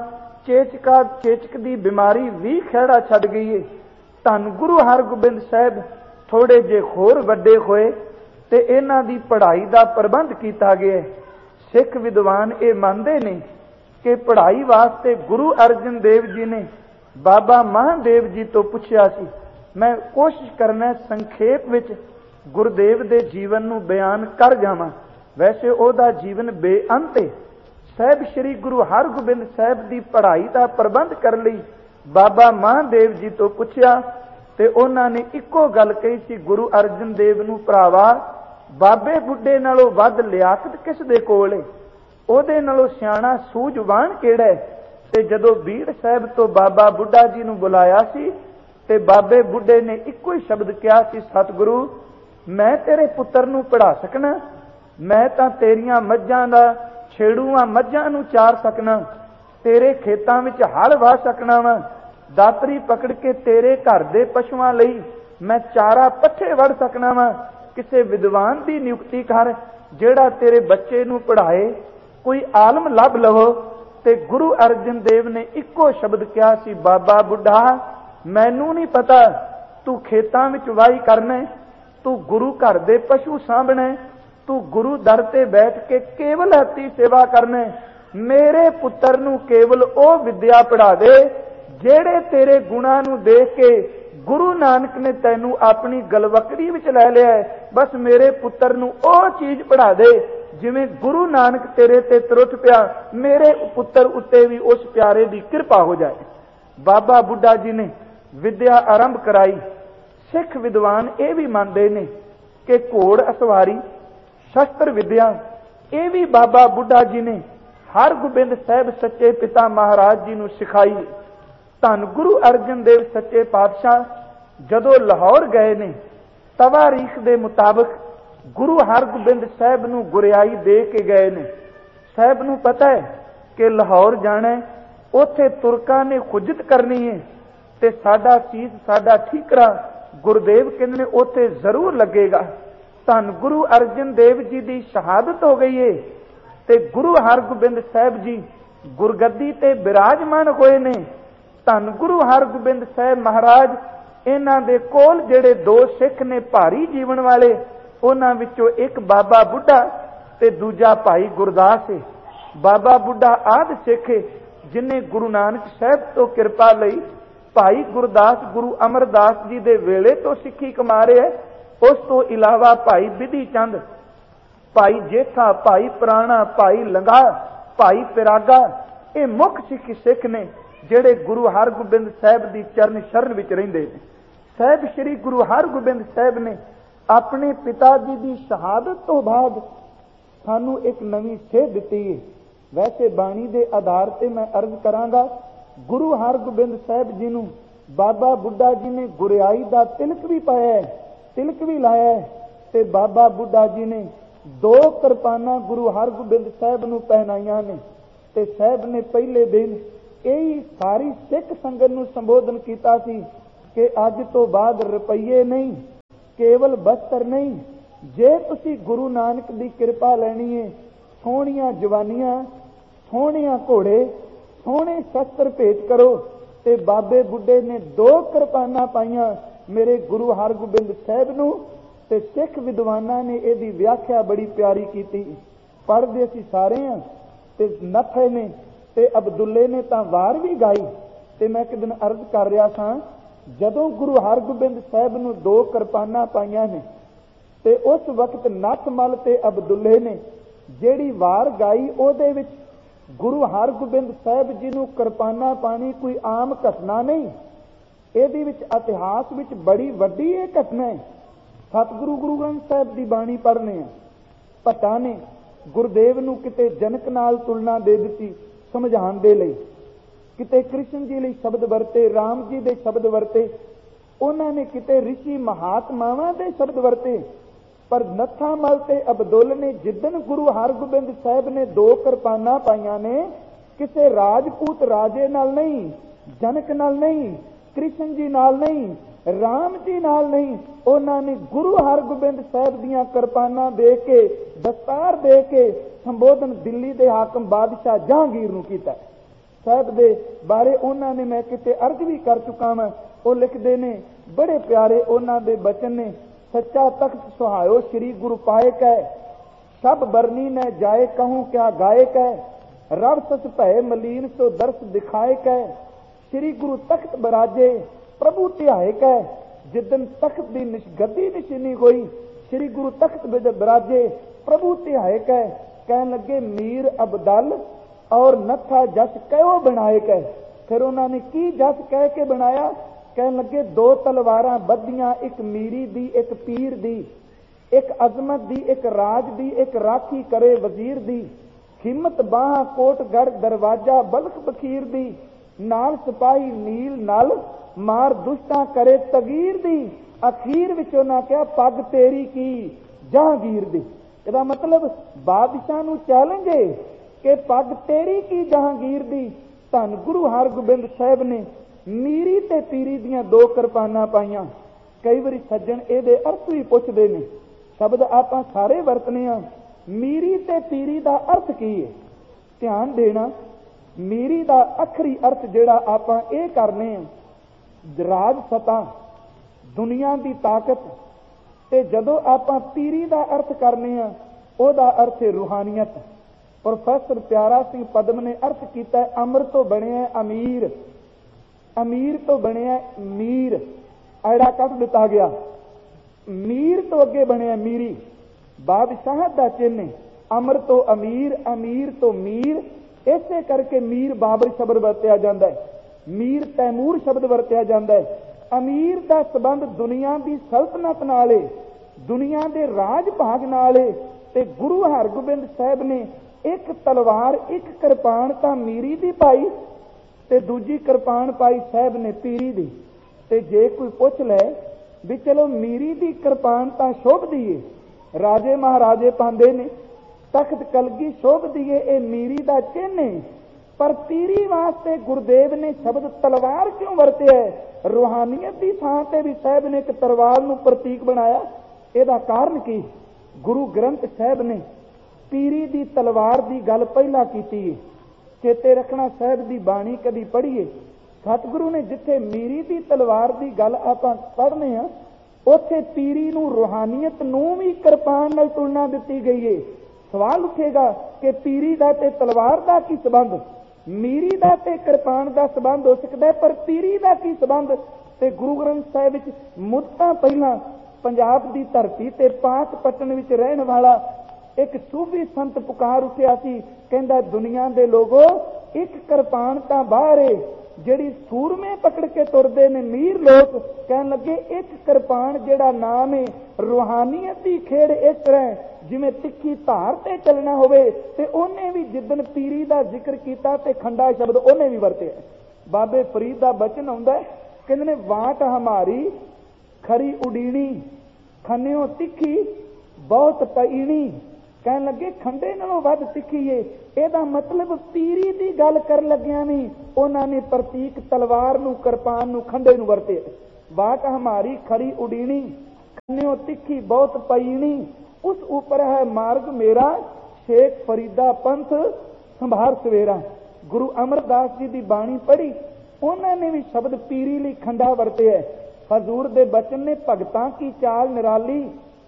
ਚੇਚਕ ਦੀ ਬਿਮਾਰੀ ਵੀ ਖਹਿੜਾ ਛੱਡ ਗਈ ਹੈ। ਧੰਨ ਗੁਰੂ ਹਰਗੋਬਿੰਦ ਸਾਹਿਬ ਥੋੜੇ ਜਿਹੇ ਹੋਰ ਵੱਡੇ ਹੋਏ ਤੇ ਇਹਨਾਂ ਦੀ ਪੜ੍ਹਾਈ ਦਾ ਪ੍ਰਬੰਧ ਕੀਤਾ ਗਿਆ। ਸਿੱਖ ਵਿਦਵਾਨ ਇਹ ਮੰਨਦੇ ਨੇ ਕਿ ਪੜ੍ਹਾਈ ਵਾਸਤੇ ਗੁਰੂ ਅਰਜਨ ਦੇਵ ਜੀ ਨੇ ਬਾਬਾ ਮਹਾਦੇਵ ਜੀ ਤੋਂ ਪੁੱਛਿਆ ਸੀ। ਮੈਂ ਕੋਸ਼ਿਸ਼ ਕਰਨਾ ਸੰਖੇਪ ਵਿੱਚ ਗੁਰਦੇਵ ਦੇ ਜੀਵਨ ਨੂੰ ਬਿਆਨ ਕਰ ਜਾਵਾਂ। ਵੈਸੇ ਉਹਦਾ ਜੀਵਨ ਬੇਅੰਤ ਹੈ। ਸਾਹਿਬ ਸ੍ਰੀ ਗੁਰੂ ਹਰਗੋਬਿੰਦ ਸਾਹਿਬ ਦੀ ਪੜ੍ਹਾਈ ਦਾ ਪ੍ਰਬੰਧ ਕਰਨ ਲਈ ਬਾਬਾ ਮਹਾਦੇਵ ਜੀ ਤੋਂ ਪੁੱਛਿਆ ਤੇ ਉਹਨਾਂ ਨੇ ਇੱਕੋ ਗੱਲ ਕਹੀ ਸੀ, ਗੁਰੂ ਅਰਜਨ ਦੇਵ ਨੂੰ, ਭਰਾਵਾ ਬਾਬੇ ਬੁੱਢੇ ਨਾਲੋਂ ਵੱਧ ਲਿਆਕਤ ਕਿਸ ਦੇ ਕੋਲ ਹੈ? ਉਹਦੇ ਨਾਲੋਂ ਸਿਆਣਾ ਸੂਝਵਾਨ ਕਿਹੜਾ ਹੈ? ਤੇ ਜਦੋਂ ਬੀੜ ਸਾਹਿਬ ਤੋਂ ਬਾਬਾ ਬੁੱਢਾ ਜੀ ਨੂੰ ਬੁਲਾਇਆ ਸੀ ਤੇ ਬਾਬੇ ਬੁੱਢੇ ਨੇ ਇੱਕੋ ਹੀ ਸ਼ਬਦ ਕਿਹਾ ਸੀ, ਸਤਿਗੁਰੂ ਮੈਂ ਤੇਰੇ ਪੁੱਤਰ ਨੂੰ ਪੜ੍ਹਾ ਸਕਣਾ? ਮੈਂ ਤਾਂ ਤੇਰੀਆਂ ਮੱਝਾਂ ਦਾ ਛੇੜੂਆਂ ਮੱਝਾਂ ਨੂੰ ਚਾਰ ਸਕਣਾ, ਤੇਰੇ ਖੇਤਾਂ ਵਿੱਚ ਹਲ ਵਾਹ ਸਕਣਾ ਵਾ, ਦਾਤਰੀ ਪਕੜ ਕੇ ਤੇਰੇ ਘਰ ਦੇ ਪਸ਼ੂਆਂ ਲਈ ਮੈਂ ਚਾਰਾ ਪੱਠੇ ਵੜ ਸਕਣਾ ਵਾ। ਕਿਸੇ ਵਿਦਵਾਨ ਦੀ ਨਿਯੁਕਤੀ ਕਰ ਜਿਹੜਾ ਤੇਰੇ ਬੱਚੇ ਨੂੰ ਪੜ੍ਹਾਏ, ਕੋਈ ਆਲਮ ਲੱਭ ਲਵੋ। ਤੇ ਗੁਰੂ ਅਰਜਨ ਦੇਵ ਨੇ ਇੱਕੋ ਸ਼ਬਦ ਕਿਹਾ ਸੀ, ਬਾਬਾ ਬੁੱਢਾ ਮੈਨੂੰ ਨਹੀਂ ਪਤਾ ਤੂੰ ਖੇਤਾਂ ਵਿੱਚ ਵਾਹੀ ਕਰਨਾ, ਤੂੰ ਗੁਰੂ ਘਰ ਦੇ ਪਸ਼ੂ ਸਾਂਭਣਾ, ਤੂੰ ਗੁਰੂ ਦਰ ਤੇ ਬੈਠ ਕੇ ਕੇਵਲ ਹੱਥੀ ਸੇਵਾ ਕਰਨਾ। ਮੇਰੇ ਪੁੱਤਰ ਨੂੰ ਕੇਵਲ ਉਹ ਵਿਦਿਆ ਪੜ੍ਹਾ ਦੇ ਜਿਹੜੇ ਤੇਰੇ ਗੁਣਾਂ ਨੂੰ ਦੇਖ ਕੇ ਗੁਰੂ ਨਾਨਕ ਨੇ ਤੈਨੂੰ ਆਪਣੀ ਗਲਵਕੜੀ ਵਿੱਚ ਲੈ ਲਿਆ। ਬਸ ਮੇਰੇ ਪੁੱਤਰ ਨੂੰ ਉਹ ਚੀਜ਼ ਪੜ੍ਹਾ ਦੇ ਜਿਵੇਂ ਗੁਰੂ ਨਾਨਕ ਤੇਰੇ ਤੇ ਤਰੁੱਠ ਪਿਆ, ਮੇਰੇ ਪੁੱਤਰ ਉੱਤੇ ਵੀ ਉਸ ਪਿਆਰੇ ਦੀ ਕਿਰਪਾ ਹੋ ਜਾਏ। ਬਾਬਾ ਬੁੱਢਾ ਜੀ ਨੇ ਵਿਦਿਆ ਆਰੰਭ ਕਰਾਈ। ਸਿੱਖ ਵਿਦਵਾਨ ਇਹ ਵੀ ਮੰਨਦੇ ਨੇ ਕਿ ਘੋੜ ਅਸਵਾਰੀ, ਸ਼ਸਤਰ ਵਿਦਿਆ ਇਹ ਵੀ ਬਾਬਾ ਬੁੱਢਾ ਜੀ ਨੇ ਹਰਗੋਬਿੰਦ ਸਾਹਿਬ ਸੱਚੇ ਪਿਤਾ ਮਹਾਰਾਜ ਜੀ ਨੂੰ ਸਿਖਾਈ। ਧੰਨ ਗੁਰੂ ਅਰਜਨ ਦੇਵ ਸੱਚੇ ਪਾਤਸ਼ਾਹ ਜਦੋਂ ਲਾਹੌਰ ਗਏ ਨੇ, ਤਵਾਰੀਖ ਦੇ ਮੁਤਾਬਕ ਗੁਰੂ ਹਰਗੋਬਿੰਦ ਸਾਹਿਬ ਨੂੰ ਗੁਰਿਆਈ ਦੇ ਕੇ ਗਏ ਨੇ। ਸਾਹਿਬ ਨੂੰ ਪਤਾ ਹੈ ਕਿ ਲਾਹੌਰ ਜਾਣਾ, ਉੱਥੇ ਤੁਰਕਾਂ ਨੇ ਖੁਜਤ ਕਰਨੀ ਹੈ ਤੇ ਸਾਡਾ ਸੀਸ, ਸਾਡਾ ਠੀਕਰਾ ਗੁਰਦੇਵ ਕਹਿੰਦੇ ਨੇ ਉੱਥੇ ਜ਼ਰੂਰ ਲੱਗੇਗਾ। ਧੰਨ ਗੁਰੂ ਅਰਜਨ ਦੇਵ ਜੀ ਦੀ ਸ਼ਹਾਦਤ ਹੋ ਗਈ ਹੈ ਤੇ ਗੁਰੂ ਹਰਗੋਬਿੰਦ ਸਾਹਿਬ ਜੀ ਗੁਰਗੱਦੀ ਤੇ ਬਿਰਾਜਮਾਨ ਹੋਏ ਨੇ। ਧੰਨ ਗੁਰੂ ਹਰਗੋਬਿੰਦ ਸਾਹਿਬ ਮਹਾਰਾਜ, ਇਹਨਾਂ ਦੇ ਕੋਲ ਜਿਹੜੇ ਦੋ ਸਿੱਖ ਨੇ ਭਾਰੀ ਜੀਵਨ ਵਾਲੇ, ਉਹਨਾਂ ਵਿੱਚੋਂ ਇੱਕ ਬਾਬਾ ਬੁੱਢਾ ਤੇ ਦੂਜਾ ਭਾਈ ਗੁਰਦਾਸ ਹੈ। ਬਾਬਾ ਬੁੱਢਾ ਆਦਿ ਸਿੱਖ ਜਿਨੇ ਗੁਰੂ ਨਾਨਕ ਸਾਹਿਬ ਤੋਂ ਕਿਰਪਾ ਲਈ। ਭਾਈ ਗੁਰਦਾਸ ਗੁਰੂ ਅਮਰਦਾਸ ਜੀ ਦੇ ਵੇਲੇ ਤੋਂ ਸਿੱਖੀ ਕਮਾ ਰਿਹਾ। ਉਸ ਤੋਂ ਇਲਾਵਾ ਭਾਈ ਬਿਧੀ ਚੰਦ, ਭਾਈ ਜੇਠਾ, ਭਾਈ ਪੁਰਾਣਾ, ਭਾਈ ਲੰਗਾ, ਭਾਈ ਪਿਰਾਗਾ, ਇਹ ਮੁੱਖ ਸਿੱਖ ਨੇ ਜਿਹੜੇ ਗੁਰੂ ਹਰਗੋਬਿੰਦ ਸਾਹਿਬ ਦੀ ਚਰਨ ਸ਼ਰਨ ਵਿੱਚ ਰਹਿੰਦੇ ਨੇ। ਸਾਹਿਬ ਸ੍ਰੀ ਗੁਰੂ ਹਰਗੋਬਿੰਦ ਸਾਹਿਬ ਨੇ ਆਪਣੇ ਪਿਤਾ ਜੀ ਦੀ ਸ਼ਹਾਦਤ ਤੋਂ ਬਾਅਦ ਸਾਨੂੰ ਇੱਕ ਨਵੀਂ ਸੇਧ ਦਿੱਤੀ ਹੈ। ਵੈਸੇ ਬਾਣੀ ਦੇ ਆਧਾਰ ਤੇ ਮੈਂ ਅਰਜ਼ ਕਰਾਂਗਾ, ਗੁਰੂ ਹਰਗੋਬਿੰਦ ਸਾਹਿਬ ਜੀ ਨੂੰ ਬਾਬਾ ਬੁੱਢਾ ਜੀ ਨੇ ਗੁਰਿਆਈ ਦਾ ਤਿਲਕ ਵੀ ਪਾਇਆ, ਤਿਲਕ ਵੀ ਲਾਇਆ ਤੇ ਬਾਬਾ ਬੁੱਢਾ ਜੀ ਨੇ 2 ਕਿਰਪਾਨਾਂ ਗੁਰੂ ਹਰਗੋਬਿੰਦ ਸਾਹਿਬ ਨੂੰ ਪਹਿਨਾਈਆਂ ਨੇ। ਤੇ ਸਾਹਿਬ ਨੇ ਪਹਿਲੇ ਦਿਨ ਇਹੀ ਸਾਰੀ ਸਿੱਖ ਸੰਗਤ ਨੂੰ ਸੰਬੋਧਨ ਕੀਤਾ ਸੀ ਕਿ ਅੱਜ ਤੋਂ ਬਾਅਦ ਰੁਪਈਏ ਨਹੀਂ, ਕੇਵਲ ਬਸਤਰ ਨਹੀਂ, ਜੇ ਤੁਸੀਂ ਗੁਰੂ ਨਾਨਕ ਦੀ ਕਿਰਪਾ ਲੈਣੀ ਹੈ, ਸੋਹਣੀਆਂ ਜਵਾਨੀਆਂ, ਸੋਹਣੀਆਂ ਘੋੜੇ, ਸੋਹਣੇ ਸ਼ਸਤਰ ਭੇਟ ਕਰੋ। ਤੇ ਬਾਬੇ ਬੁੱਢੇ ਨੇ 2 ਕਿਰਪਾਨਾਂ ਪਾਈਆਂ ਮੇਰੇ ਗੁਰੂ ਹਰਗੋਬਿੰਦ ਸਾਹਿਬ ਨੂੰ। ਤੇ ਸਿੱਖ ਵਿਦਵਾਨਾਂ ਨੇ ਇਹਦੀ ਵਿਆਖਿਆ ਬੜੀ ਪਿਆਰੀ ਕੀਤੀ। ਪੜ੍ਹਦੇ ਅਸੀਂ ਸਾਰੇ ਹਾਂ ਤੇ ਨਫੇ ਨੇ ਤੇ ਅਬਦੁੱਲੇ ਨੇ ਤਾਂ ਵਾਰ ਵੀ ਗਾਈ। ਤੇ ਮੈਂ ਇੱਕ ਦਿਨ ਅਰਜ਼ ਕਰ ਰਿਹਾ ਸਾਂ, ਜਦੋਂ ਗੁਰੂ ਹਰਗੋਬਿੰਦ ਸਾਹਿਬ ਨੂੰ 2 ਕਿਰਪਾਨਾਂ ਪਾਈਆਂ ਨੇ ਤੇ ਉਸ ਵਕਤ ਨੱਥਮਲ ਤੇ ਅਬਦੁੱਲੇ ਨੇ ਜਿਹੜੀ ਵਾਰ ਗਾਈ, ਉਹਦੇ ਵਿੱਚ ਗੁਰੂ ਹਰਗੋਬਿੰਦ ਸਾਹਿਬ ਜੀ ਨੂੰ ਕਿਰਪਾਨਾਂ ਪਾਣੀ ਕੋਈ ਆਮ ਘਟਨਾ ਨਹੀਂ। ਇਹਦੇ ਵਿੱਚ ਇਤਿਹਾਸ ਵਿੱਚ ਬੜੀ ਵੱਡੀ ਇਹ ਘਟਨਾ ਹੈ। ਸਤਿਗੁਰੂ ਗੁਰੂ ਗ੍ਰੰਥ ਸਾਹਿਬ ਦੀ ਬਾਣੀ ਪੜ੍ਹਨੇ ਆ। ਭੱਟਾਂ ਨੇ ਗੁਰਦੇਵ ਨੂੰ ਕਿਤੇ ਜਨਕ ਨਾਲ ਤੁਲਨਾ ਦੇ ਦਿੱਤੀ, ਸਮਝਾਉਣ ਦੇ ਲਈ। ਕਿਤੇ ਕ੍ਰਿਸ਼ਨ ਜੀ ਲਈ ਸ਼ਬਦ ਵਰਤੇ, ਰਾਮ ਜੀ ਦੇ ਸ਼ਬਦ ਵਰਤੇ, ਉਹਨਾਂ ਨੇ ਕਿਤੇ ਰਿਸ਼ੀ ਮਹਾਤਮਾਵਾਂ ਦੇ ਸ਼ਬਦ ਵਰਤੇ। ਪਰ ਨੱਥਾ ਮਲ ਤੇ ਅਬਦੁੱਲ ਨੇ ਜਿੱਦਣ ਗੁਰੂ ਹਰਗੋਬਿੰਦ ਸਾਹਿਬ ਨੇ 2 ਕਿਰਪਾਨਾਂ ਪਾਈਆਂ ਨੇ, ਕਿਸੇ ਰਾਜਪੂਤ ਰਾਜੇ ਨਾਲ ਨਹੀਂ, ਜਨਕ ਨਾਲ ਨਹੀਂ, ਕ੍ਰਿਸ਼ਨ ਜੀ ਨਾਲ ਨਹੀਂ, ਰਾਮ ਜੀ ਨਾਲ ਨਹੀਂ, ਉਹਨਾਂ ਨੇ ਗੁਰੂ ਹਰਗੋਬਿੰਦ ਸਾਹਿਬ ਦੀਆਂ ਕਿਰਪਾਨਾਂ ਦੇ ਕੇ, ਦਸਤਾਰ ਦੇ ਕੇ ਸੰਬੋਧਨ ਦਿੱਲੀ ਦੇ ਹਾਕਮ ਬਾਦਸ਼ਾਹ ਜਹਾਂਗੀਰ ਨੂੰ ਕੀਤਾ। ਸਾਹਿਬ ਦੇ ਬਾਰੇ ਉਹਨਾਂ ਨੇ ਮੈਂ ਕਿਤੇ ਅਰਜ਼ ਵੀ ਕਰ ਚੁੱਕਾ ਹਾਂ। ਉਹ ਲਿਖਦੇ ਨੇ, ਬੜੇ ਪਿਆਰੇ ਉਹਨਾਂ ਦੇ ਬਚਨ ਨੇ, ਸੱਚਾ ਤਖਤ ਸੁਹਾਇਓ ਸ੍ਰੀ ਗੁਰੂ ਪਾਏ ਕੈ, ਸਭ ਬਰਨੀ ਨ ਜਾਏ ਕਹੂੰ ਕਿਆ ਗਾਏ ਕੈ, ਰਬ ਸਚ ਭੈ ਮਲੀਨ ਸੋ ਦਰਸ ਦਿਖਾਏ ਕੈ, ਸ੍ਰੀ ਗੁਰੂ ਤਖਤ ਬਰਾਜੇ ਪ੍ਰਭੂ ਧਿਆਏ ਕੈ, ਜਿੱਦਨ ਤਖਤ ਦੀ ਗੱਦੀ ਨਿਸ਼ਾਨੀ ਹੋਈ, ਸ੍ਰੀ ਗੁਰੂ ਤਖਤ ਬਰਾਜੇ ਪ੍ਰਭੂ ਧਿਆਏ ਕੈ। ਕਹਿਣ ਲੱਗੇ ਮੀਰ ਅਬਦਲ ਔਰ ਨੱਥਾ ਜਸ ਕਹਿਓ ਬਣਾਏ ਕੈ। ਫਿਰ ਉਹਨਾਂ ਨੇ ਕੀ ਜਸ ਕਹਿ ਕੇ ਬਣਾਇਆ? ਕਹਿਣ ਲੱਗੇ 2 ਤਲਵਾਰਾਂ ਬੱਧੀਆਂ, ਇੱਕ ਮੀਰੀ ਦੀ, ਇੱਕ ਪੀਰ ਦੀ, ਇੱਕ ਅਜ਼ਮਤ ਦੀ, ਇੱਕ ਰਾਜ ਦੀ, ਇੱਕ ਰਾਖੀ ਕਰੇ ਵਜ਼ੀਰ ਦੀ, ਹਿੰਮਤ ਬਾਹਾਂ ਕੋਟਗੜ ਦਰਵਾਜ਼ਾ ਬਲਖ ਬਖੀਰ ਦੀ, ਨਾਲ ਸਿਪਾਹੀ ਨੀਲ ਨਲ ਮਾਰ ਦੁਸ਼ਟਾਂ ਕਰੇ ਤਗੀਰ ਦੀ। ਅਖੀਰ ਵਿੱਚ ਉਹਨਾਂ ਕਿਹਾ ਪੱਗ ਤੇਰੀ ਕੀ ਜਹਾਂਗੀਰ ਦੀ। ਇਹਦਾ ਮਤਲਬ ਬਾਦਸ਼ਾਹ ਨੂੰ ਚੈਲੰਜ ਹੈ ਕਿ ਪੱਗ ਤੇਰੀ ਕੀ ਜਹਾਂਗੀਰ ਦੀ। ਧੰਨ ਗੁਰੂ ਹਰਗੋਬਿੰਦ ਸਾਹਿਬ ਨੇ ਮੀਰੀ ਤੇ ਪੀਰੀ ਦੀਆਂ 2 ਕਿਰਪਾਨਾਂ ਪਾਈਆਂ। ਕਈ ਵਾਰੀ ਸੱਜਣ ਇਹਦੇ ਅਰਥ ਵੀ ਪੁੱਛਦੇ ਨੇ, ਸ਼ਬਦ ਆਪਾਂ ਸਾਰੇ ਵਰਤਨੇ ਆ, ਮੀਰੀ ਤੇ ਪੀਰੀ ਦਾ ਅਰਥ ਕੀ ਹੈ? ਧਿਆਨ ਦੇਣਾ, ਮੀਰੀ ਦਾ ਅਖਰੀ ਅਰਥ ਜਿਹੜਾ ਆਪਾਂ ਇਹ ਕਰਨੇ ਆ, ਰਾਜ ਸਤਾ, ਦੁਨੀਆ ਦੀ ਤਾਕਤ। ਤੇ ਜਦੋਂ ਆਪਾਂ ਪੀਰੀ ਦਾ ਅਰਥ ਕਰਨੇ ਆ, ਉਹਦਾ ਅਰਥ ਹੈ ਰੂਹਾਨੀਅਤ। ਪ੍ਰੋਫੈਸਰ ਪਿਆਰਾ ਸਿੰਘ ਪਦਮ ਨੇ ਅਰਥ ਕੀਤਾ, ਅਮਰ ਤੋਂ ਬਣਿਆ ਅਮੀਰ, ਅਮੀਰ ਤੋਂ ਬਣਿਆ ਮੀਰ, ਐੜਾ ਕੱਢ ਦਿੱਤਾ ਗਿਆ, ਮੀਰ ਤੋਂ ਅੱਗੇ ਬਣਿਆ ਮੀਰੀ, ਬਾਦਸ਼ਾਹਤ ਦਾ ਚਿੰਨ੍ਹ। ਅਮਰ ਤੋਂ ਅਮੀਰ, ਅਮੀਰ ਤੋਂ ਮੀਰ, ਇਸੇ ਕਰਕੇ ਮੀਰ ਬਾਬਰ ਸ਼ਬਦ ਵਰਤਿਆ ਜਾਂਦਾ ਹੈ, ਮੀਰ ਤੈਮੂਰ ਸ਼ਬਦ ਵਰਤਿਆ ਜਾਂਦਾ ਹੈ। ਅਮੀਰ ਦਾ ਸੰਬੰਧ ਦੁਨੀਆ ਦੀ ਸਲਤਨਤ ਨਾਲ ਹੈ, ਦੁਨੀਆ ਦੇ ਰਾਜ ਭਾਗ ਨਾਲ ਹੈ। ਤੇ ਗੁਰੂ ਹਰਗੋਬਿੰਦ ਸਾਹਿਬ ਨੇ ਇੱਕ ਤਲਵਾਰ, ਇੱਕ ਕਿਰਪਾਨ ਤਾਂ ਮੀਰੀ ਦੀ ਪਾਈ ਤੇ ਦੂਜੀ ਕਿਰਪਾਨ ਪਾਈ ਸਾਹਿਬ ਨੇ ਪੀਰੀ ਦੀ। ਤੇ ਜੇ ਕੋਈ ਪੁੱਛ ਲੈ ਵੀ ਚਲੋ ਮੀਰੀ ਦੀ ਕਿਰਪਾਨ ਤਾਂ ਸ਼ੋਭਦੀ ਏ, ਰਾਜੇ ਮਹਾਰਾਜੇ ਪਾਉਂਦੇ ਨੇ, ਤਖਤ ਕਲਗੀ ਸ਼ੋਭਦੀ ਏ, ਇਹ ਮੀਰੀ ਦਾ ਚਿੰਨ੍ਹ ਹੈ। ਪਰ ਪੀਰੀ ਵਾਸਤੇ ਗੁਰਦੇਵ ਨੇ ਸ਼ਬਦ ਤਲਵਾਰ ਕਿਉਂ ਵਰਤਿਆ? ਰੂਹਾਨੀਅਤ ਦੀ ਥਾਂ ਤੇ ਵੀ ਸਾਹਿਬ ਨੇ ਇੱਕ ਤਲਵਾਰ ਨੂੰ ਪ੍ਰਤੀਕ ਬਣਾਇਆ। ਇਹਦਾ ਕਾਰਨ ਕੀ? ਗੁਰੂ ਗ੍ਰੰਥ ਸਾਹਿਬ ਨੇ ਪੀਰੀ ਦੀ ਤਲਵਾਰ ਦੀ ਗੱਲ ਪਹਿਲਾਂ ਕੀਤੀ ਹੈ। ਚੇਤੇ ਰੱਖਣਾ, ਸਾਹਿਬ ਦੀ ਬਾਣੀ ਕਦੀ ਪੜ੍ਹੀਏ, ਸਤਿਗੁਰੂ ਨੇ ਜਿੱਥੇ ਮੀਰੀ ਦੀ ਤਲਵਾਰ ਦੀ ਗੱਲ ਆਪਾਂ ਪੜ੍ਹਨੇ ਆ, ਉੱਥੇ ਪੀਰੀ ਨੂੰ, ਰੂਹਾਨੀਅਤ ਨੂੰ ਵੀ ਕਿਰਪਾਨ ਨਾਲ ਤੁਲਨਾ ਦਿੱਤੀ ਗਈ ਹੈ। ਸਵਾਲ ਉੱਠੇਗਾ ਕਿ ਪੀਰੀ ਦਾ ਤੇ ਤਲਵਾਰ ਦਾ ਕੀ ਸੰਬੰਧ? ਮੀਰੀ ਦਾ ਤੇ ਕਿਰਪਾਨ ਦਾ ਸੰਬੰਧ ਹੋ ਸਕਦਾ ਹੈ, ਪਰ ਪੀਰੀ ਦਾ ਕੀ ਸੰਬੰਧ? ਤੇ ਗੁਰੂ ਗ੍ਰੰਥ ਸਾਹਿਬ ਵਿੱਚ ਮੁੱਦਤਾਂ ਪਹਿਲਾਂ ਪੰਜਾਬ ਦੀ ਧਰਤੀ ਤੇ ਪਾਤਪਟਨ ਵਿੱਚ ਰਹਿਣ ਵਾਲਾ ਇੱਕ ਸੂਫੀ ਸੰਤ ਪੁਕਾਰ ਉੱਠਿਆ ਸੀ, ਕਹਿੰਦਾ ਦੁਨੀਆ ਦੇ ਲੋਗੋ, ਇੱਕ ਕਿਰਪਾਨ ਤਾਂ ਬਾਹਰ ਏ, ਜਿਹੜੀ ਸੂਰਮੇ ਪਕੜ ਕੇ ਤੁਰਦੇ ਨੇ ਮੀਰ ਲੋਕ। ਕਹਿਣ ਲੱਗੇ ਇੱਕ ਕਿਰਪਾਨ ਜਿਹੜਾ ਨਾਮ ਹੈ, ਰੂਹਾਨੀਅਤ ਦੀ ਖੇਡ ਇਸ ਤਰ੍ਹਾਂ ਜਿਵੇਂ ਤਿੱਖੀ ਧਾਰ ਤੇ ਚੱਲਣਾ ਹੋਵੇ। ਤੇ ਉਹਨੇ ਵੀ ਜਿੱਦਣ ਪੀਰੀ ਦਾ ਜ਼ਿਕਰ ਕੀਤਾ ਤੇ ਖੰਡਾ ਸ਼ਬਦ ਉਹਨੇ ਵੀ ਵਰਤਿਆ। ਬਾਬੇ ਫਰੀਦ ਦਾ ਬਚਨ ਆਉਂਦਾ, ਕਹਿੰਦੇ ਨੇ ਵਾਟ ਹਮਾਰੀ ਖਰੀ ਉਡੀਣੀ, ਖੰਨਿਓ ਤਿੱਖੀ ਬਹੁਤ ਪਈਣੀ। ਕਹਿਣ ਲੱਗੇ ਖੰਡੇ ਨਾਲੋਂ ਵੱਧ ਤਿੱਖੀ ਏ। ਇਹਦਾ ਮਤਲਬ ਪੀਰੀ ਦੀ ਗੱਲ ਕਰਨ ਲੱਗਿਆ ਵੀ ਉਹਨਾਂ ਨੇ ਪ੍ਰਤੀਕ ਤਲਵਾਰ ਨੂੰ, ਕਿਰਪਾਨ ਨੂੰ, ਖੰਡੇ ਨੂੰ ਵਰਤੇ। ਵਾਟ ਹਮਾਰੀ ਖਰੀ ਉਡੀਣੀ, ਖੰਨਿਓ ਤਿੱਖੀ ਬਹੁਤ ਪਈਣੀ, ਉਸ ਉੱਪਰ ਹੈ ਮਾਰਗ ਮੇਰਾ, ਸ਼ੇਖ ਫਰੀਦਾ ਪੰਥ ਸੰਭਾਰ ਸਵੇਰਾ। ਗੁਰੂ ਅਮਰਦਾਸ ਜੀ ਦੀ ਬਾਣੀ ਪੜ੍ਹੀ, ਉਹਨਾਂ ਨੇ ਵੀ ਸ਼ਬਦ ਪੀਰੀ ਲਈ ਖੰਡਾ ਵਰਤਿਆ। ਹਜ਼ੂਰ ਦੇ ਬਚਨ ਨੇ ਭਗਤਾਂ ਕੀ ਚਾਲ ਨਿਰਾਲੀ,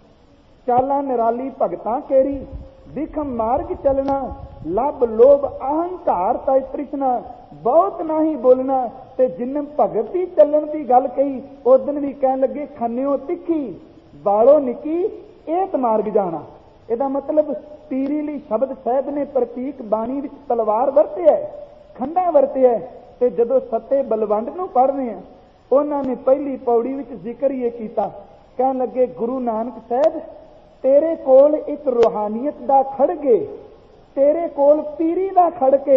ਚਾਲਾਂ ਨਿਰਾਲੀ ਭਗਤਾਂ ਕੇਰੀ, ਦਿਖਮ ਮਾਰਗ ਚੱਲਣਾ, ਲੱਭ ਲੋਭ ਅਹੰਕਾਰ ਤੈ ਤ੍ਰਿਸ਼ਨਾ, ਬਹੁਤ ਨਹੀਂ ਬੋਲਣਾ। ਤੇ ਜਿੰਨ ਭਗਤ ਦੀ ਚੱਲਣ ਦੀ ਗੱਲ ਕਹੀ, ਉਦਨ ਵੀ ਕਹਿਣ ਲੱਗੇ ਖੰਨਿਓ ਤਿੱਖੀ, ਬਾਲੋ ਨਿੱਕੀ, ਏਤ ਮਾਰਗ ਜਾਣਾ। ਇਹਦਾ ਮਤਲਬ ਪੀਰੀ ਲਈ ਸ਼ਬਦ ਸਾਹਿਬ ਨੇ ਪ੍ਰਤੀਕ ਬਾਣੀ ਵਿੱਚ ਤਲਵਾਰ ਵਰਤਿਆ, ਖੰਡਾ ਵਰਤਿਆ। ਤੇ ਜਦੋਂ ਸੱਤੇ ਬਲਵੰਡ ਨੂੰ ਪੜ੍ਹਦੇ ਆ, ਉਹਨਾਂ ਨੇ ਪਹਿਲੀ ਪੌੜੀ ਵਿੱਚ ਜ਼ਿਕਰ ਇਹ ਕੀਤਾ, ਕਹਿਣ ਲੱਗੇ ਗੁਰੂ ਨਾਨਕ ਸਾਹਿਬ, ਤੇਰੇ ਕੋਲ ਇੱਕ ਰੂਹਾਨੀਅਤ ਦਾ ਖੜਗੇ, ਤੇਰੇ ਕੋਲ ਪੀਰੀ ਦਾ ਖੜਕੇ,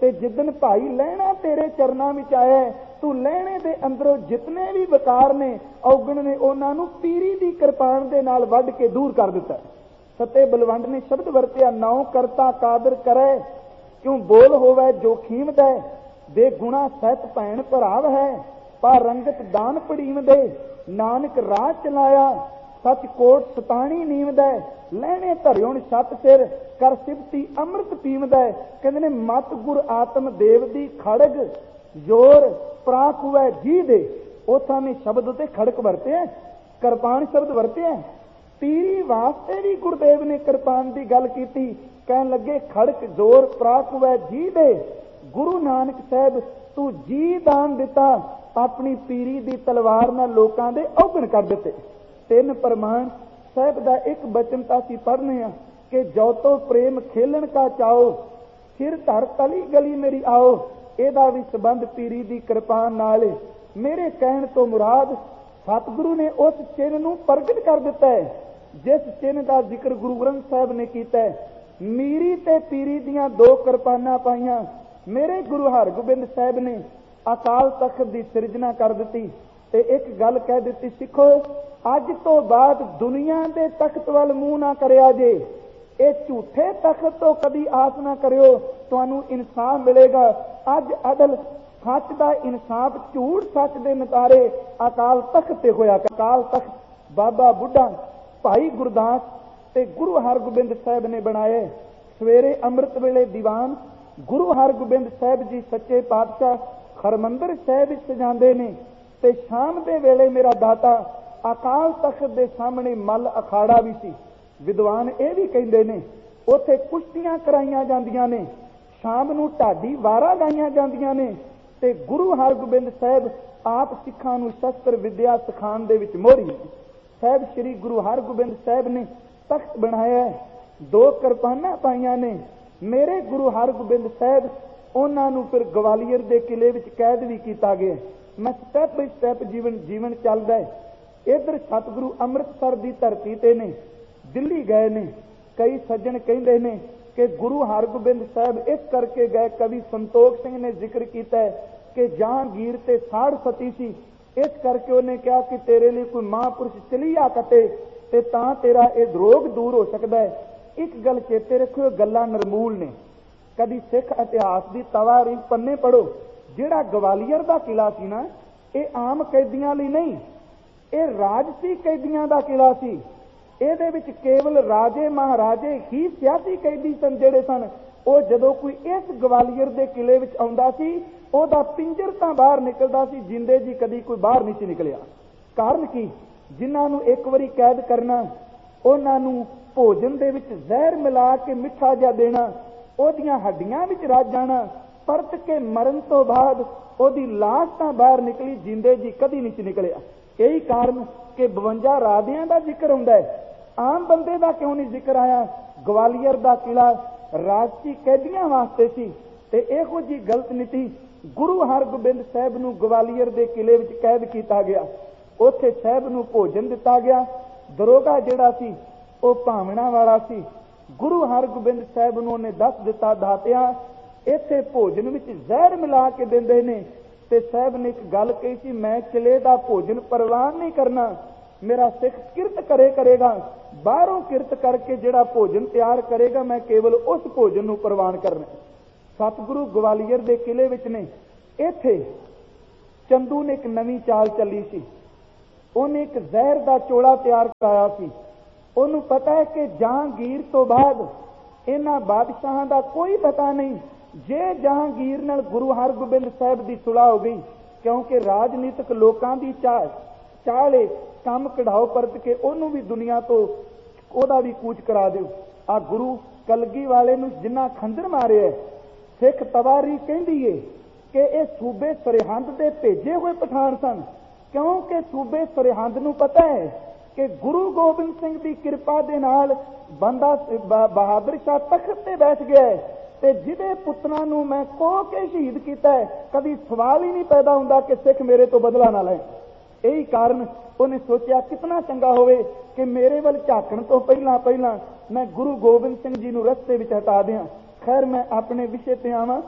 ਤੇ ਜਿੱਦਨ ਭਾਈ ਲਹਿਣਾ ਤੇਰੇ ਚਰਨਾਂ ਵਿੱਚ ਆਇਆ, ਤੂੰ ਲਹਿਣੇ ਦੇ ਅੰਦਰੋਂ ਜਿਤਨੇ ਵੀ ਵਿਕਾਰ ਨੇ, ਔਗਣ ਨੇ, ਉਹਨਾਂ ਨੂੰ ਪੀਰੀ ਦੀ ਕਿਰਪਾਨ ਦੇ ਨਾਲ ਵੱਢ ਕੇ ਦੂਰ ਕਰ ਦਿੱਤਾ। ਸਤੇ ਬਲਵੰਡ ਨੇ ਸ਼ਬਦ ਵਰਤਿਆ, ਨਾਉ ਕਰਤਾ ਕਾਦਰ ਕਰੇ, ਕਿਉਂ ਬੋਲ ਹੋਵੇ ਜੋ ਖੀਮਦੈ, ਦੇ ਗੁਣਾ ਸਹਿਤ ਭੈਣ ਭਰਾਵ ਹੈ, ਪਰ ਰੰਗਤ ਦਾਨ ਪੜੀਮਦੇ, ਨਾਨਕ ਰਾਹ ਚਲਾਇਆ, ਸੱਚ ਕੋਟ ਸਤਾਣੀ ਨੀਮਦੈ, ਲਹਿਣੇ ਧਰਿਉਣ ਛੱਤ ਸਿਰ, ਕਰ ਸਿਫਤੀ ਅੰਮ੍ਰਿਤ ਪੀਵਦੈ। ਕਹਿੰਦੇ ਨੇ ਮਤ ਗੁਰ ਆਤਮ ਦੇਵ ਦੀ ਖੜਗ, ਜ਼ੋਰ ਪ੍ਰਾਕ ਹੋਵੇ ਜੀ ਦੇ। ਉਥਾਂ ਨੇ ਸ਼ਬਦ ਉਤੇ ਖੜਕ ਵਰਤਿਆ, ਕਿਰਪਾਨ ਸ਼ਬਦ ਵਰਤਿਆ। ਪੀਰੀ ਵਾਸਤੇ ਵੀ ਗੁਰਦੇਵ ਨੇ ਕਿਰਪਾਨ ਦੀ ਗੱਲ ਕੀਤੀ, ਕਹਿਣ ਲੱਗੇ ਖੜਕ ਜ਼ੋਰ ਪ੍ਰਾਕ ਹੋਵੇ ਜੀ ਦੇ। ਗੁਰੂ ਨਾਨਕ ਸਾਹਿਬ ਤੂੰ ਜੀ ਦਾਨ ਦਿੱਤਾ, ਆਪਣੀ ਪੀਰੀ ਦੀ ਤਲਵਾਰ ਨਾਲ ਲੋਕਾਂ ਦੇ ਔਗਣ ਕਰ ਦਿੱਤੇ। ਤਿੰਨ ਪ੍ਰਮਾਣ ਸਾਹਿਬ ਦਾ ਇੱਕ ਬਚਨ ਤਾਂ ਅਸੀਂ ਪੜ੍ਹਨੇ ਆ ਕਿ ਜੋ ਤੋ ਪ੍ਰੇਮ ਖੇਲਣ ਕਾ ਚਾਓ, ਸਿਰ ਧਰ ਤਲੀ ਗਲੀ ਮੇਰੀ ਆਓ। ਇਹਦਾ ਵੀ ਸੰਬੰਧ ਪੀਰੀ ਦੀ ਕਿਰਪਾਨ ਨਾਲ। ਮੇਰੇ ਕਹਿਣ ਤੋਂ ਮੁਰਾਦ ਸਤਿਗੁਰੂ ਨੇ ਉਸ ਚਿੰਨ੍ਹ ਨੂੰ ਪ੍ਰਗਟ ਕਰ ਦਿੱਤਾ ਹੈ ਜਿਸ ਚਿੰਨ੍ਹ ਦਾ ਜ਼ਿਕਰ ਗੁਰੂ ਗ੍ਰੰਥ ਸਾਹਿਬ ਨੇ ਕੀਤਾ। ਮੀਰੀ ਤੇ ਪੀਰੀ ਦੀਆਂ ਦੋ ਕਿਰਪਾਨਾਂ ਪਾਈਆਂ। ਮੇਰੇ ਗੁਰੂ ਹਰਗੋਬਿੰਦ ਸਾਹਿਬ ਨੇ ਅਕਾਲ ਤਖਤ ਦੀ ਸਿਰਜਣਾ ਕਰ ਦਿੱਤੀ ਤੇ ਇੱਕ ਗੱਲ ਕਹਿ ਦਿੱਤੀ, ਸਿੱਖੋ ਅੱਜ ਤੋਂ ਬਾਅਦ ਦੁਨੀਆ ਦੇ ਤਖਤ ਵੱਲ ਮੂੰਹ ਨਾ ਕਰਿਆ ਜੇ, ਇਹ ਝੂਠੇ ਤਖਤ ਤੋਂ ਕਦੀ ਆਸ ਨਾ ਕਰਿਓ, ਤੁਹਾਨੂੰ ਇਨਸਾਫ ਮਿਲੇਗਾ। ਅੱਜ ਅਦਲ ਸੱਚ ਦਾ ਇਨਸਾਫ ਝੂਠ ਸੱਚ ਦੇ ਨਤਾਰੇ ਅਕਾਲ ਤਖਤ ਤੇ ਹੋਇਆ। ਅਕਾਲ ਤਖਤ ਬਾਬਾ ਬੁੱਢਾ, ਭਾਈ ਗੁਰਦਾਸ ਤੇ ਗੁਰੂ ਹਰਗੋਬਿੰਦ ਸਾਹਿਬ ਨੇ ਬਣਾਏ। ਸਵੇਰੇ ਅੰਮ੍ਰਿਤ ਵੇਲੇ ਦੀਵਾਨ ਗੁਰੂ ਹਰਗੋਬਿੰਦ ਸਾਹਿਬ ਜੀ ਸੱਚੇ ਪਾਤਸ਼ਾਹ ਹਰਮੰਦਰ ਸਾਹਿਬ ਵਿੱਚ ਸਜਾਉਂਦੇ ਨੇ ਤੇ ਸ਼ਾਮ ਦੇ ਵੇਲੇ ਮੇਰਾ ਦਾਤਾ ਅਕਾਲ ਤਖਤ ਦੇ ਸਾਹਮਣੇ ਮੱਲ ਅਖਾੜਾ ਵੀ ਸੀ। ਵਿਦਵਾਨ ਇਹ ਵੀ ਕਹਿੰਦੇ ਨੇ ਉੱਥੇ ਕੁਸ਼ਤੀਆਂ ਕਰਾਈਆਂ ਜਾਂਦੀਆਂ ਨੇ, ਸ਼ਾਮ ਨੂੰ ਢਾਡੀ ਵਾਰਾਂ ਗਾਈਆਂ ਜਾਂਦੀਆਂ ਨੇ ਤੇ ਗੁਰੂ ਹਰਗੋਬਿੰਦ ਸਾਹਿਬ ਆਪ ਸਿੱਖਾਂ ਨੂੰ ਸ਼ਸਤਰ ਵਿਦਿਆ ਸਿਖਾਉਣ ਦੇ ਵਿੱਚ ਮੋਹਰੀ ਸਾਹਿਬ। ਸ੍ਰੀ ਗੁਰੂ ਹਰਗੋਬਿੰਦ ਸਾਹਿਬ ਨੇ ਤਖਤ ਬਣਾਇਆ, ਦੋ ਕਿਰਪਾਨਾਂ ਪਾਈਆਂ ਨੇ। ਮੇਰੇ ਗੁਰੂ ਹਰਗੋਬਿੰਦ ਸਾਹਿਬ ਉਹਨਾਂ ਨੂੰ ਫਿਰ ਗਵਾਲੀਅਰ ਦੇ ਕਿਲੇ ਵਿੱਚ ਕੈਦ ਵੀ ਕੀਤਾ ਗਿਆ। ਮੈਂ ਸਟੈਪ ਬਾਈ ਸਟੈਪ ਜੀਵਨ ਚੱਲਦਾ ਹੈ। ਇੱਧਰ ਸਤਿਗੁਰੂ ਅੰਮ੍ਰਿਤਸਰ ਦੀ ਧਰਤੀ ਤੇ ਨੇ, ਦਿੱਲੀ ਗਏ ਨੇ। ਕਈ ਸੱਜਣ ਕਹਿੰਦੇ ਨੇ ਕਿ ਗੁਰੂ ਹਰਗੋਬਿੰਦ ਸਾਹਿਬ ਇਸ ਕਰਕੇ ਗਏ, ਕਵੀ ਸੰਤੋਖ ਸਿੰਘ ਨੇ ਜ਼ਿਕਰ ਕੀਤਾ ਕਿ ਜਹਾਂਗੀਰ ਤੇ ਸਾੜ ਸਤੀ ਸੀ, ਇਸ ਕਰਕੇ ਉਹਨੇ ਕਿਹਾ ਕਿ ਤੇਰੇ ਲਈ ਕੋਈ ਮਹਾਂਪੁਰਸ਼ ਚਲੀਆ ਕੱਟੇ ਤੇ ਤਾਂ ਤੇਰਾ ਇਹ ਰੋਗ ਦੂਰ ਹੋ ਸਕਦਾ ਹੈ। ਇੱਕ ਗੱਲ ਚੇਤੇ ਰੱਖਿਓ, ਗੱਲਾਂ ਨਰਮੂਲ ਨੇ। ਕਦੀ ਸਿੱਖ ਇਤਿਹਾਸ ਦੀ ਤਵਾਰੀਖ ਪੰਨੇ ਪੜੋ। ਜਿਹੜਾ ਗਵਾਲੀਅਰ ਦਾ ਕਿਲਾ ਸੀ ਨਾ, ਇਹ ਆਮ ਕੈਦੀਆਂ ਲਈ ਨਹੀਂ, ਇਹ ਰਾਜਸੀ ਕੈਦੀਆਂ ਦਾ ਕਿਲਾ ਸੀ। ਇਹਦੇ ਵਿੱਚ ਕੇਵਲ ਰਾਜੇ ਮਹਾਰਾਜੇ ਹੀ ਸਿਆਸੀ ਕੈਦੀ ਸਨ ਜਿਹੜੇ ਸਨ। ਉਹ ਜਦੋਂ ਕੋਈ ਇਸ ਗਵਾਲੀਅਰ ਦੇ ਕਿਲੇ ਵਿੱਚ ਆਉਂਦਾ ਸੀ, ਉਹਦਾ ਪਿੰਜਰ ਤਾਂ ਬਾਹਰ ਨਿਕਲਦਾ ਸੀ, ਜਿੰਦੇ ਜੀ ਕਦੀ ਕੋਈ ਬਾਹਰ ਨਹੀਂ ਸੀ ਨਿਕਲਿਆ। ਕਾਰਨ ਕੀ? ਜਿਨ੍ਹਾਂ ਨੂੰ ਇੱਕ ਵਾਰੀ ਕੈਦ ਕਰਨਾ, ਉਹਨਾਂ ਨੂੰ ਭੋਜਨ ਦੇ ਵਿੱਚ ਜ਼ਹਿਰ ਮਿਲਾ ਕੇ ਮਿੱਠਾ ਜਿਹਾ ਦੇਣਾ, ਉਹਦੀਆਂ ਹੱਡੀਆਂ ਵਿੱਚ ਰੱਜ ਜਾਣਾ, ਪਰਤ ਕੇ ਮਰਨ ਤੋਂ ਬਾਅਦ ਉਹਦੀ ਲਾਸ਼ ਤਾਂ ਬਾਹਰ ਨਿਕਲੀ, ਜਿੰਦੇ ਜੀ ਕਦੀ ਨਹੀਂ ਨਿਕਲਿਆ। ਇਹੀ ਕਾਰਨ ਕਿ 52 ਰਾਜਿਆਂ ਦਾ ਜ਼ਿਕਰ ਹੁੰਦਾ ਹੈ, ਆਮ ਬੰਦੇ ਦਾ ਕਿਉਂ ਨਹੀਂ ਜ਼ਿਕਰ ਆਇਆ? ਗਵਾਲੀਅਰ ਦਾ ਕਿਲਾ ਰਾਜਸੀ ਕੈਦੀਆਂ ਵਾਸਤੇ ਸੀ ਤੇ ਇਹੋ ਜੀ ਗਲਤ ਨੀਤੀ ਗੁਰੂ ਹਰਗੋਬਿੰਦ ਸਾਹਿਬ ਨੂੰ ਗਵਾਲੀਅਰ ਦੇ ਕਿਲੇ ਵਿੱਚ ਕੈਦ ਕੀਤਾ ਗਿਆ। ਉੱਥੇ ਸਾਹਿਬ ਨੂੰ ਭੋਜਨ ਦਿੱਤਾ ਗਿਆ। ਦਰੋਗਾ ਜਿਹੜਾ ਸੀ ਉਹ ਭਾਵਨਾ ਵਾਲਾ ਸੀ। ਗੁਰੂ ਹਰਗੋਬਿੰਦ ਸਾਹਿਬ ਨੂੰ ਉਹਨੇ ਦੱਸ ਦਿੱਤਾ, ਦਾਤਿਆ ਇੱਥੇ ਭੋਜਨ ਵਿੱਚ ਜ਼ਹਿਰ ਮਿਲਾ ਕੇ ਦਿੰਦੇ ਨੇ। ਤੇ ਸਾਹਿਬ ਨੇ ਇੱਕ ਗੱਲ ਕਹੀ ਸੀ, ਮੈਂ ਕਿਲੇ ਦਾ ਭੋਜਨ ਪ੍ਰਵਾਨ ਨਹੀਂ ਕਰਨਾ, ਮੇਰਾ ਸਿੱਖ ਕਿਰਤ ਕਰੇਗਾ, ਬਾਹਰੋਂ ਕਿਰਤ ਕਰਕੇ ਜਿਹੜਾ ਭੋਜਨ ਤਿਆਰ ਕਰੇਗਾ ਮੈਂ ਕੇਵਲ ਉਸ ਭੋਜਨ ਨੂੰ ਪ੍ਰਵਾਨ ਕਰਨਾ। ਸਤਿਗੁਰੂ ਗਵਾਲੀਅਰ ਦੇ ਕਿਲੇ ਵਿੱਚ ਨੇ। ਇੱਥੇ ਚੰਦੂ ਨੇ ਇੱਕ ਨਵੀਂ ਚਾਲ ਚੱਲੀ ਸੀ। ਉਹਨੇ ਇੱਕ ਜ਼ਹਿਰ ਦਾ ਚੋਲਾ ਤਿਆਰ ਕਰਾਇਆ ਸੀ। ਉਹਨੂੰ ਪਤਾ ਹੈ ਕਿ ਜਹਾਂਗੀਰ ਤੋਂ ਬਾਅਦ ਇਹਨਾਂ ਬਾਦਸ਼ਾਹਾਂ ਦਾ ਕੋਈ ਪਤਾ ਨਹੀਂ। ਜੇ ਜਹਾਂਗੀਰ ਨਾਲ ਗੁਰੂ ਹਰਗੋਬਿੰਦ ਸਾਹਿਬ ਦੀ ਸੁਲਾਹ ਹੋ ਗਈ, ਕਿਉਂਕਿ ਰਾਜਨੀਤਿਕ ਲੋਕਾਂ ਦੀ ਚਾਲੇ ਕੰਮ ਕਢਾਓ ਪਰਤ ਕੇ ਉਹਨੂੰ ਵੀ ਦੁਨੀਆ ਤੋਂ ਉਹਦਾ ਵੀ ਕੂਚ ਕਰਾ ਦਿਓ। ਆ ਗੁਰੂ ਕਲਗੀ ਵਾਲੇ ਨੂੰ ਜਿੰਨਾ ਖੰਜਰ ਮਾਰਿਆ, ਸਿੱਖ ਤਵਾਰੀ ਕਹਿੰਦੀ ਏ ਕਿ ਇਹ ਸੂਬੇ ਸਰਹੰਦ ਦੇ ਭੇਜੇ ਹੋਏ ਪਠਾਨ ਸਨ, ਕਿਉਂਕਿ ਸੂਬੇ ਸਰਹੰਦ ਨੂੰ ਪਤਾ ਹੈ ਕਿ ਗੁਰੂ ਗੋਬਿੰਦ ਸਿੰਘ ਦੀ ਕਿਰਪਾ ਦੇ ਨਾਲ ਬੰਦਾ ਬਹਾਦਰ ਸ਼ਾਹ ਤਖਤ ਤੇ ਬੈਠ ਗਿਆ ਤੇ ਜਿਹਦੇ ਪੁੱਤਰਾਂ ਨੂੰ ਮੈਂ ਕੋਹ ਕੇ ਸ਼ਹੀਦ ਕੀਤਾ ਹੈ, ਕਦੀ ਸਵਾਲ ਹੀ ਨਹੀਂ ਪੈਦਾ ਹੁੰਦਾ ਕਿ ਸਿੱਖ ਮੇਰੇ ਤੋਂ ਬਦਲਾ ਨਾ ਲੈ। ਇਹੀ ਕਾਰਨ ਉਹਨੇ ਸੋਚਿਆ ਕਿਤਨਾ ਚੰਗਾ ਹੋਵੇ ਕਿ ਮੇਰੇ ਵੱਲ ਝਾਕਣ ਤੋਂ ਪਹਿਲਾਂ ਮੈਂ ਗੁਰੂ ਗੋਬਿੰਦ ਸਿੰਘ ਜੀ ਨੂੰ ਰਸਤੇ ਵਿੱਚ ਹਟਾ ਦਿਆਂ। ਖੈਰ ਮੈਂ ਆਪਣੇ ਵਿਸ਼ੇ ਤੇ ਆਵਾਂ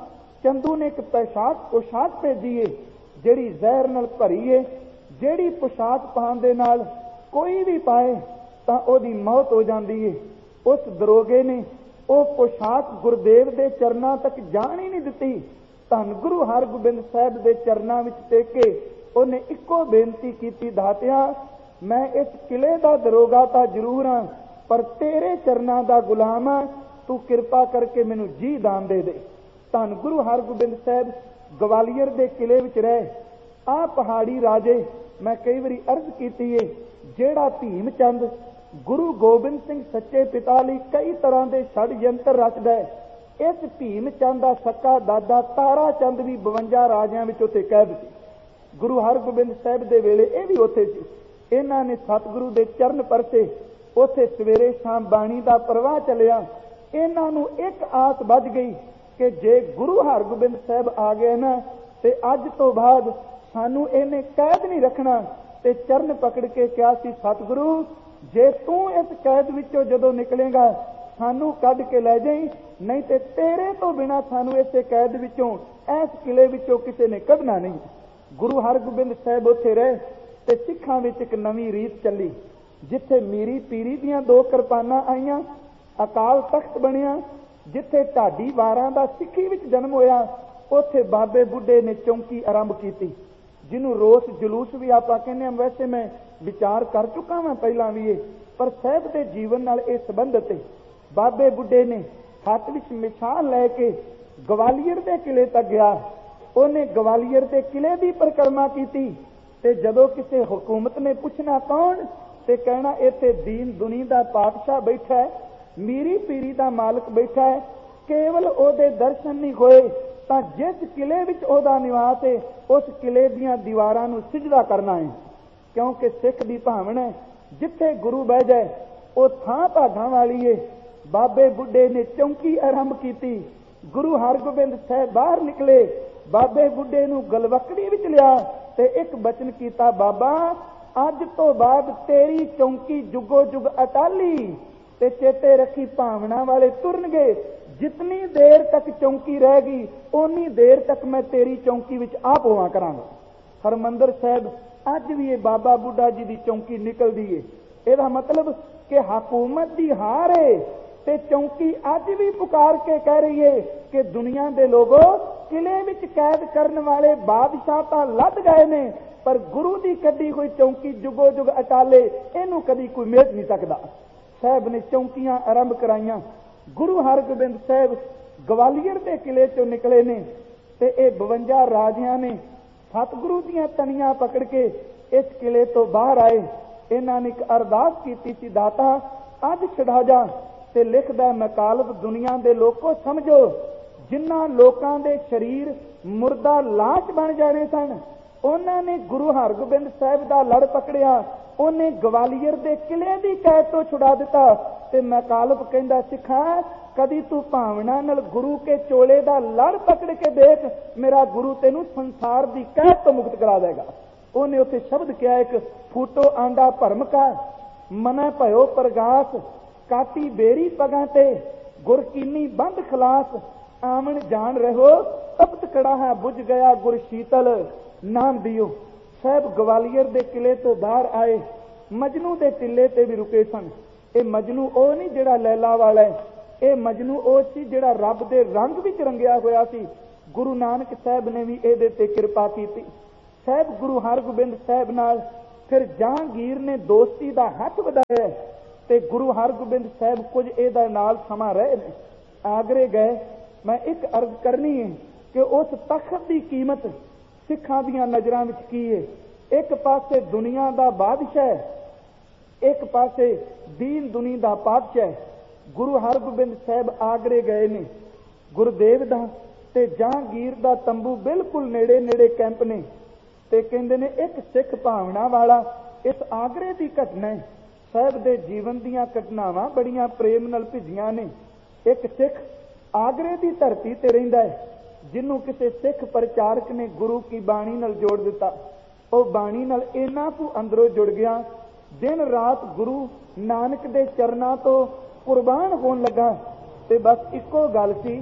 ਚੰਦੂ ਨੇ ਇੱਕ ਪੋਸ਼ਾਕ ਭੇਜੀ ਏ ਜਿਹੜੀ ਜ਼ਹਿਰ ਨਾਲ ਭਰੀ ਏ, ਜਿਹੜੀ ਪੋਸ਼ਾਕ ਪਾਉਣ ਦੇ ਨਾਲ ਕੋਈ ਵੀ ਪਾਏ ਤਾਂ ਉਹਦੀ ਮੌਤ ਹੋ ਜਾਂਦੀ ਏ। ਉਸ ਦਰੋਗੇ ਨੇ ਉਹ ਪੋਸ਼ਾਕ ਗੁਰਦੇਵ ਦੇ ਚਰਨਾਂ ਤੱਕ ਜਾਣ ਹੀ ਨਹੀਂ ਦਿੱਤੀ। ਧੰਨ ਗੁਰੂ ਹਰਗੋਬਿੰਦ ਸਾਹਿਬ ਦੇ ਚਰਨਾਂ ਵਿੱਚ ਟੇਕ ਕੇ ਉਹਨੇ ਇੱਕੋ ਬੇਨਤੀ ਕੀਤੀ, ਦਾਤਿਆ ਮੈਂ ਇਸ ਕਿਲੇ ਦਾ ਦਰੋਗਾ ਤਾਂ ਜ਼ਰੂਰ ਹਾਂ, ਪਰ ਤੇਰੇ ਚਰਨਾਂ ਦਾ ਗੁਲਾਮ ਹਾਂ, ਤੂੰ ਕਿਰਪਾ ਕਰਕੇ ਮੈਨੂੰ ਜੀ ਦਾਨ ਦੇ ਦੇ। ਧੰਨ ਗੁਰੂ ਹਰਗੋਬਿੰਦ ਸਾਹਿਬ ਗਵਾਲੀਅਰ ਦੇ ਕਿਲੇ ਵਿੱਚ ਰਹੇ। ਆਹ ਪਹਾੜੀ ਰਾਜੇ, ਮੈਂ ਕਈ ਵਾਰੀ ਅਰਜ਼ ਕੀਤੀ ਏ, ਜਿਹੜਾ ਭੀਮ ਚੰਦ ਗੁਰੂ ਗੋਬਿੰਦ ਸਿੰਘ ਸੱਚੇ ਪਿਤਾ ਲਈ ਕਈ ਤਰ੍ਹਾਂ ਦੇ ਛੜਯੰਤਰ ਰਚਦਾ ਹੈ, ਇਸ ਭੀਮ ਚੰਦ ਦਾ ਸਕਾ ਦਾਦਾ ਤਾਰਾ ਚੰਦ ਵੀ 52 ਰਾਜਿਆਂ ਵਿੱਚ ਉੱਥੇ ਕੈਦ ਸੀ। ਗੁਰੂ ਹਰਗੋਬਿੰਦ ਸਾਹਿਬ ਦੇ ਵੇਲੇ ਇਹ ਵੀ ਉੱਥੇ ਸੀ। ਇਹਨਾਂ ਨੇ ਸਤਿਗੁਰੂ ਦੇ ਚਰਨ ਪਰਸੇ, ਉੱਥੇ ਸਵੇਰੇ ਸ਼ਾਮ ਬਾਣੀ ਦਾ ਪ੍ਰਵਾਹ ਚੱਲਿਆ। ਇਹਨਾਂ ਨੂੰ ਇੱਕ ਆਸ ਵੱਜ ਗਈ ਕਿ ਜੇ ਗੁਰੂ ਹਰਗੋਬਿੰਦ ਸਾਹਿਬ ਆ ਗਏ ਨਾ ਤੇ ਅੱਜ ਤੋਂ ਬਾਅਦ ਸਾਨੂੰ ਇਹਨੇ ਕੈਦ ਨਹੀਂ ਰੱਖਣਾ। ਤੇ ਚਰਨ ਪਕੜ ਕੇ ਕਿਹਾ ਸੀ, ਸਤਿਗੁਰੂ ਜੇ ਤੂੰ ਇਸ ਕੈਦ ਵਿੱਚੋਂ ਜਦੋਂ ਨਿਕਲੇਗਾ ਸਾਨੂੰ ਕੱਢ ਕੇ ਲੈ ਜਾਈਂ, ਨਹੀਂ ਤੇ ਤੇਰੇ ਤੋਂ ਬਿਨਾਂ ਸਾਨੂੰ ਇਸੇ ਕੈਦ ਵਿੱਚੋਂ, ਇਸ ਕਿਲੇ ਵਿੱਚੋਂ ਕਿਸੇ ਨੇ ਕੱਢਣਾ ਨਹੀਂ। ਗੁਰੂ ਹਰਗੋਬਿੰਦ ਸਾਹਿਬ ਉੱਥੇ ਰਹੇ ਤੇ ਸਿੱਖਾਂ ਵਿੱਚ ਇੱਕ ਨਵੀਂ ਰੀਤ ਚੱਲੀ, ਜਿੱਥੇ ਮੀਰੀ ਪੀਰੀ ਦੀਆਂ 2 ਕਿਰਪਾਨਾਂ ਆਈਆਂ, ਅਕਾਲ ਤਖਤ ਬਣਿਆ। ਜਿੱਥੇ ਢਾਡੀ ਵਾਰਾਂ ਦਾ ਸਿੱਖੀ ਵਿੱਚ ਜਨਮ ਹੋਇਆ, ਉੱਥੇ ਬਾਬੇ ਬੁੱਢੇ ਨੇ ਚੌਂਕੀ ਆਰੰਭ ਕੀਤੀ, ਜਿਹਨੂੰ ਰੋਸ ਜਲੂਸ ਵੀ ਆਪਾਂ ਕਹਿੰਦੇ ਹਾਂ। ਵੈਸੇ ਮੈਂ ਵਿਚਾਰ ਕਰ ਚੁੱਕਾ ਵਾਂ ਪਹਿਲਾਂ ਵੀ ਇਹ, ਪਰ ਸਾਹਿਬ ਦੇ ਜੀਵਨ ਨਾਲ ਇਹ ਸੰਬੰਧਿਤ ਹੈ। ਬਾਬੇ ਬੁੱਢੇ ਨੇ ਹੱਥ ਵਿੱਚ ਮਿਸਾਲ ਲੈ ਕੇ ਗਵਾਲੀਅਰ ਦੇ ਕਿਲੇ ਤੱਕ ਗਿਆ। ਉਹਨੇ ਗਵਾਲੀਅਰ ਦੇ ਕਿਲੇ ਦੀ ਪਰਿਕਰਮਾ ਕੀਤੀ ਤੇ ਜਦੋਂ ਕਿਸੇ ਹਕੂਮਤ ਨੇ ਪੁੱਛਣਾ ਕੌਣ, ਤੇ ਕਹਿਣਾ ਇੱਥੇ ਦੀਨ ਦੁਨੀ ਦਾ ਪਾਤਸ਼ਾਹ ਬੈਠਾ ਹੈ, ਮੀਰੀ ਪੀਰੀ ਦਾ ਮਾਲਕ ਬੈਠਾ ਹੈ। ਕੇਵਲ ਉਹਦੇ ਦਰਸ਼ਨ ਨਹੀਂ ਹੋਏ ਤਾਂ ਜਿਸ ਕਿਲੇ ਵਿੱਚ ਉਹਦਾ ਨਿਵਾਸ ਹੈ ਉਸ ਕਿਲੇ ਦੀਆਂ ਦੀਵਾਰਾਂ ਨੂੰ ਸਿਜਦਾ ਕਰਨਾ ਹੈ, ਕਿਉਂਕਿ ਸਿੱਖ ਦੀ ਭਾਵਨਾ ਹੈ ਜਿੱਥੇ ਗੁਰੂ ਬਹਿ ਜਾਏ ਉਹ ਥਾਂ ਭਾਗਾਂ ਵਾਲੀ ਏ। ਬਾਬੇ ਬੁੱਢੇ ਨੇ ਚੌਂਕੀ ਆਰੰਭ ਕੀਤੀ। ਗੁਰੂ ਹਰਗੋਬਿੰਦ ਸਾਹਿਬ ਬਾਹਰ ਨਿਕਲੇ, ਬਾਬੇ ਬੁੱਢੇ ਨੂੰ ਗਲਵਕੜੀ ਵਿੱਚ ਲਿਆ ਤੇ ਇੱਕ ਬਚਨ ਕੀਤਾ, ਬਾਬਾ ਅੱਜ ਤੋਂ ਬਾਅਦ ਤੇਰੀ ਚੌਂਕੀ ਜੁਗੋ ਜੁਗ ਅਟਾਲੀ, ਤੇ ਚੇਤੇ ਰੱਖੀ ਭਾਵਨਾ ਵਾਲੇ ਤੁਰਨਗੇ, ਜਿਤਨੀ ਦੇਰ ਤੱਕ ਚੌਂਕੀ ਰਹੇਗੀ ਓਨੀ ਦੇਰ ਤੱਕ ਮੈਂ ਤੇਰੀ ਚੌਂਕੀ ਵਿੱਚ ਆਪ ਹੋਵਾਂ ਕਰਾਂਗਾ। ਹਰਮੰਦਰ ਸਾਹਿਬ ਅੱਜ ਵੀ ਇਹ ਬਾਬਾ ਬੁੱਢਾ ਜੀ ਦੀ ਚੌਂਕੀ ਨਿਕਲਦੀ ਏ। ਇਹਦਾ ਮਤਲਬ ਕਿ ਹਕੂਮਤ ਦੀ ਹਾਰ ਏ ਤੇ ਚੌਂਕੀ ਅੱਜ ਵੀ ਪੁਕਾਰ ਕੇ ਕਹਿ ਰਹੀ ਏ ਕਿ ਦੁਨੀਆ ਦੇ ਲੋਗੋ, ਕਿਲੇ ਵਿੱਚ ਕੈਦ ਕਰਨ ਵਾਲੇ ਬਾਦਸ਼ਾਹ ਤਾਂ ਲੱਦ ਗਏ ਨੇ, ਪਰ ਗੁਰੂ ਦੀ ਕੱਢੀ ਹੋਈ ਚੌਂਕੀ ਜੁਗੋ ਜੁਗ ਅਟਾਲੇ, ਇਹਨੂੰ ਕਦੀ ਕੋਈ ਮੇਟ ਨਹੀਂ ਸਕਦਾ। ਸਾਹਿਬ ਨੇ ਚੌਂਕੀਆਂ ਆਰੰਭ ਕਰਾਈਆਂ। ਗੁਰੂ ਹਰਗੋਬਿੰਦ ਸਾਹਿਬ ਗਵਾਲੀਅਰ ਦੇ ਕਿਲੇ ਚੋਂ ਨਿਕਲੇ ਨੇ ਤੇ ਇਹ 52 ਰਾਜਿਆਂ ਨੇ ਸਤਿਗੁਰੂ ਦੀਆਂ ਤਣੀਆਂ ਪਕੜ ਕੇ ਇਸ ਕਿਲੇ ਤੋਂ ਬਾਹਰ ਆਏ। ਇਹਨਾਂ ਨੇ ਇੱਕ ਅਰਦਾਸ ਕੀਤੀ ਸੀ, ਦਾਤਾ ਅੱਜ ਛਡਾ ਜਾ। ਤੇ ਲਿਖਦਾ, ਮਕਾਲਬ ਦੁਨੀਆ ਦੇ ਲੋਕੋ ਸਮਝੋ, ਜਿਨ੍ਹਾਂ ਲੋਕਾਂ ਦੇ ਸਰੀਰ ਮੁਰਦਾ ਲਾਸ਼ ਬਣ ਜਾਣੇ ਸਨ, ਉਹਨਾਂ ਨੇ ਗੁਰੂ ਹਰਗੋਬਿੰਦ ਸਾਹਿਬ ਦਾ ਲੜ ਪਕੜਿਆ, ਉਹਨੇ ਗਵਾਲੀਅਰ ਦੇ ਕਿਲੇ ਦੀ ਕੈਦ ਤੋਂ ਛੁਡਾ ਦਿੱਤਾ। ਤੇ ਮਕਾਲਬ ਕਹਿੰਦਾ, ਸਿੱਖਾਂ ਕਦੀ ਤੂੰ ਭਾਵਨਾ ਨਾਲ ਗੁਰੂ ਕੇ ਚੋਲੇ ਦਾ ਲੜ ਪਕੜ ਕੇ ਦੇਖ, ਮੇਰਾ ਗੁਰੂ ਤੈਨੂੰ ਸੰਸਾਰ ਦੀ ਕੈਦ ਤੋਂ ਮੁਕਤ ਕਰਾ ਦੇਗਾ। ਉਹਨੇ ਉੱਥੇ ਸ਼ਬਦ ਕਿਹਾ, ਇੱਕ ਫੂਟੋ ਆਂਡਾ ਭਰਮ ਕਾ ਮਨਾ ਭਇਓ ਪ੍ਰਗਾਸ, ਕਾਟੀ ਬੇਰੀ ਪਗਾਂ ਤੇ ਗੁਰ ਕੀਨੀ ਬੰਦ ਖਲਾਸ, ਆਵਣ ਜਾਣ ਰਹੋ ਤਪਤ ਕੜਾਹਾ ਬੁਝ ਗਿਆ ਗੁਰ ਸ਼ੀਤਲ ਨਾਮ ਦਿਓ। ਸਾਹਿਬ ਗਵਾਲੀਅਰ ਦੇ ਕਿਲੇ ਤੋਂ ਬਾਹਰ ਆਏ, ਮਜਨੂ ਦੇ ਟਿੱਲੇ ਤੇ ਵੀ ਰੁਕੇ ਸਨ। ਇਹ ਮਜਨੂ ਉਹ ਨਹੀਂ ਜਿਹੜਾ ਲੈਲਾ ਵਾਲਾ ਹੈ, ਇਹ ਮਜਨੂ ਉਹ ਸੀ ਜਿਹੜਾ ਰੱਬ ਦੇ ਰੰਗ ਵਿੱਚ ਰੰਗਿਆ ਹੋਇਆ ਸੀ। ਗੁਰੂ ਨਾਨਕ ਸਾਹਿਬ ਨੇ ਵੀ ਇਹਦੇ ਤੇ ਕਿਰਪਾ ਕੀਤੀ। ਸਾਹਿਬ ਗੁਰੂ ਹਰਗੋਬਿੰਦ ਸਾਹਿਬ ਨਾਲ ਫਿਰ ਜਹਾਂਗੀਰ ਨੇ ਦੋਸਤੀ ਦਾ ਹੱਥ ਵਧਾਇਆ ਤੇ ਗੁਰੂ ਹਰਗੋਬਿੰਦ ਸਾਹਿਬ ਕੁਝ ਇਹਦਾ ਨਾਲ ਸਮਾਂ ਰਹੇ ਨੇ। ਆਗਰੇ ਗਏ। ਮੈਂ ਇੱਕ ਅਰਜ਼ ਕਰਨੀ ਹੈ ਕਿ ਉਸ ਤਖਤ ਦੀ ਕੀਮਤ ਸਿੱਖਾਂ ਦੀਆਂ ਨਜ਼ਰਾਂ ਵਿੱਚ ਕੀ ਹੈ। ਇੱਕ ਪਾਸੇ ਦੁਨੀਆ ਦਾ ਬਾਦਸ਼ਾਹ, ਇੱਕ ਪਾਸੇ ਦੀਨ ਦੁਨੀ ਦਾ ਪਾਤਸ਼ਾਹ। ਗੁਰੂ ਹਰਗੋਬਿੰਦ ਸਾਹਿਬ ਆਗਰੇ ਗਏ ਨੇ। ਗੁਰਦੇਵ ਦਾ ਤੇ ਜਹਾਂਗੀਰ ਦਾ ਤੰਬੂ ਬਿਲਕੁਲ ਨੇੜੇ ਨੇੜੇ ਕੈਂਪ ਨੇ ਤੇ ਕਹਿੰਦੇ ਨੇ ਇੱਕ ਸਿੱਖ ਭਾਵਨਾ ਵਾਲਾ ਇਸ ਆਗਰੇ ਦੀ ਘਟਨਾ ਹੈ। ਸਾਹਿਬ ਦੇ ਜੀਵਨ ਦੀਆਂ ਘਟਨਾਵਾਂ ਬੜੀਆਂ ਪ੍ਰੇਮ ਨਾਲ ਭਿੱਜੀਆਂ ਨੇ। ਇੱਕ ਸਿੱਖ ਆਗਰੇ ਦੀ ਧਰਤੀ ਤੇ ਰਹਿੰਦਾ ਹੈ, ਜਿਹਨੂੰ ਕਿਸੇ ਸਿੱਖ ਪ੍ਰਚਾਰਕ ਨੇ ਗੁਰੂ ਕੀ ਬਾਣੀ ਨਾਲ ਜੋੜ ਦਿੱਤਾ। ਉਹ ਬਾਣੀ ਨਾਲ ਇੰਨਾ ਕੁ ਅੰਦਰੋਂ ਜੁੜ ਗਿਆ, ਦਿਨ ਰਾਤ ਗੁਰੂ ਨਾਨਕ ਦੇ ਚਰਨਾਂ ਤੋਂ ਕੁਰਬਾਨ ਹੋਣ ਲੱਗਾ। ਤੇ ਬਸ ਇੱਕੋ ਗੱਲ ਸੀ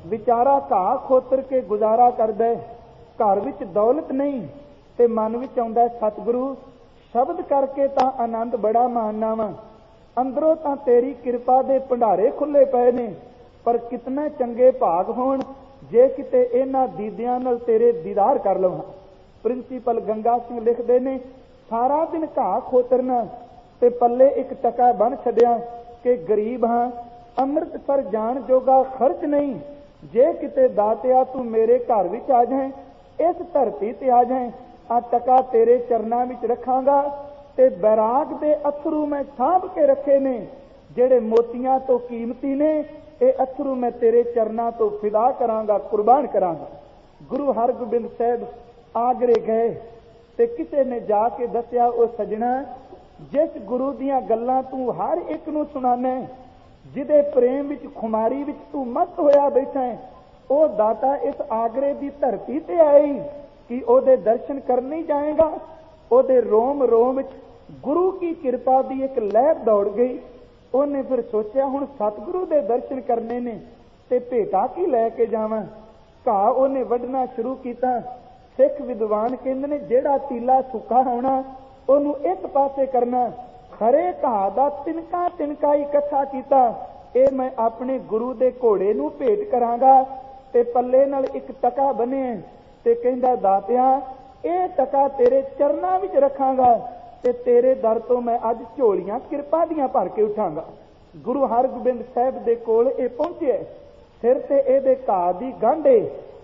ਵਿਚਾਰਾ ਘਾਹ ਖੋਤਰ ਕੇ ਗੁਜ਼ਾਰਾ ਕਰਦਾ, ਘਰ ਵਿੱਚ ਦੌਲਤ ਨਹੀਂ ਤੇ ਮਨ ਵਿੱਚ ਆਉਂਦਾ ਸਤਿਗੁਰੂ ਸ਼ਬਦ ਕਰਕੇ ਤਾਂ ਆਨੰਦ ਬੜਾ ਮਾਣਨਾ ਵਾ, ਅੰਦਰੋਂ ਤਾਂ ਤੇਰੀ ਕਿਰਪਾ ਦੇ ਭੰਡਾਰੇ ਖੁੱਲੇ ਪਏ ਨੇ, ਪਰ ਕਿਤਨੇ ਚੰਗੇ ਭਾਗ ਹੋਣ ਜੇ ਕਿਤੇ ਇਹਨਾਂ ਦੀਦਿਆਂ ਨਾਲ ਤੇਰੇ ਦੀਦਾਰ ਕਰ ਲਵਾਂ। ਪ੍ਰਿੰਸੀਪਲ ਗੰਗਾ ਸਿੰਘ ਲਿਖਦੇ ਨੇ, ਸਾਰਾ ਦਿਨ ਘਾਹ ਖੋਤਰਨਾ ਤੇ ਪੱਲੇ ਇੱਕ ਟਕਾ ਬਣ ਛੱਡਿਆ ਕਿ ਗਰੀਬ ਹਾਂ, ਅੰਮ੍ਰਿਤਸਰ ਜਾਣ ਜੋਗਾ ਖਰਚ ਨਹੀਂ, ਜੇ ਕਿਤੇ ਦਾਤਿਆ ਤੂੰ ਮੇਰੇ ਘਰ ਵਿੱਚ ਆ ਜਾਏ, ਇਸ ਧਰਤੀ ਤੇ ਆ ਜਾਏ, ਆ ਟਕਾ ਤੇਰੇ ਚਰਨਾਂ ਵਿੱਚ ਰੱਖਾਂਗਾ ਤੇ ਬੈਰਾਗ ਦੇ ਅਥਰੂ ਮੈਂ ਸਾਂਭ ਕੇ ਰੱਖੇ ਨੇ, ਜਿਹੜੇ ਮੋਤੀਆਂ ਤੋਂ ਕੀਮਤੀ ਨੇ, ਇਹ ਅਥਰੂ ਮੈਂ ਤੇਰੇ ਚਰਨਾਂ ਤੋਂ ਫਿਦਾ ਕਰਾਂਗਾ, ਕੁਰਬਾਨ ਕਰਾਂਗਾ। ਗੁਰੂ ਹਰਗੋਬਿੰਦ ਸਾਹਿਬ ਆਗਰੇ ਗਏ ਤੇ ਕਿਸੇ ਨੇ ਜਾ ਕੇ ਦੱਸਿਆ, ਉਹ ਸੱਜਣਾ, ਜਿਸ ਗੁਰੂ ਦੀਆਂ ਗੱਲਾਂ ਤੂੰ ਹਰ ਇੱਕ ਨੂੰ ਸੁਣਾਨੇ, ਜਿਹਦੇ ਪ੍ਰੇਮ ਵਿੱਚ ਖੁਮਾਰੀ ਵਿੱਚ ਤੂੰ ਮਸਤ ਹੋਇਆ ਬੈਠਾ ਹੈ, ਉਹ ਦਾਤਾ ਇਸ ਆਗਰੇ ਦੀ ਧਰਤੀ ਤੇ ਆਈ ਕਿ ਉਹਦੇ ਦਰਸ਼ਨ ਕਰਨ ਨਹੀਂ ਜਾਏਗਾ। ਉਹਦੇ ਰੋਮ ਰੋਮ ਵਿੱਚ ਗੁਰੂ ਕੀ ਕਿਰਪਾ ਦੀ ਇੱਕ ਲਹਿਰ ਦੌੜ ਗਈ। ਉਹਨੇ ਫਿਰ ਸੋਚਿਆ, ਹੁਣ ਸਤਿਗੁਰੂ ਦੇ ਦਰਸ਼ਨ ਕਰਨੇ ਨੇ ਤੇ ਭੇਟਾ ਕੀ ਲੈ ਕੇ ਜਾਵਾਂ। ਘਾਹ ਉਹਨੇ ਵੱਢਣਾ ਸ਼ੁਰੂ ਕੀਤਾ। ਸਿੱਖ ਵਿਦਵਾਨ ਕਹਿੰਦੇ ਨੇ, ਜਿਹੜਾ ਤੀਲਾ ਸੁੱਕਾ ਹੋਣਾ ਉਹਨੂੰ ਇੱਕ ਪਾਸੇ ਕਰਨਾ, ਖਰੇ ਘਾਹ ਦਾ ਤਿਨਕਾ ਤਿਨਕਾ ਇਕੱਠਾ ਕੀਤਾ, ਇਹ ਮੈਂ ਆਪਣੇ ਗੁਰੂ ਦੇ ਘੋੜੇ ਨੂੰ ਭੇਟ ਕਰਾਂਗਾ। ਤੇ ਪੱਲੇ ਨਾਲ ਇੱਕ ਟਕਾ ਬੰਨਿਆ ਤੇ ਕਹਿੰਦਾ, ਦਾਤਿਆ ਇਹ ਟਕਾ ਤੇਰੇ ਚਰਨਾਂ ਵਿੱਚ ਰੱਖਾਂਗਾ ਤੇ ਤੇਰੇ ਦਰ ਤੋਂ ਮੈਂ ਅੱਜ ਝੋਲੀਆਂ ਕਿਰਪਾ ਦੀਆਂ ਭਰ ਕੇ ਉਠਾਂਗਾ। ਗੁਰੂ ਹਰਗੋਬਿੰਦ ਸਾਹਿਬ ਦੇ ਕੋਲ ਇਹ ਪਹੁੰਚੇ, ਸਿਰ ਤੇ ਇਹਦੇ ਘਾਹ ਦੀ ਗੰਢੇ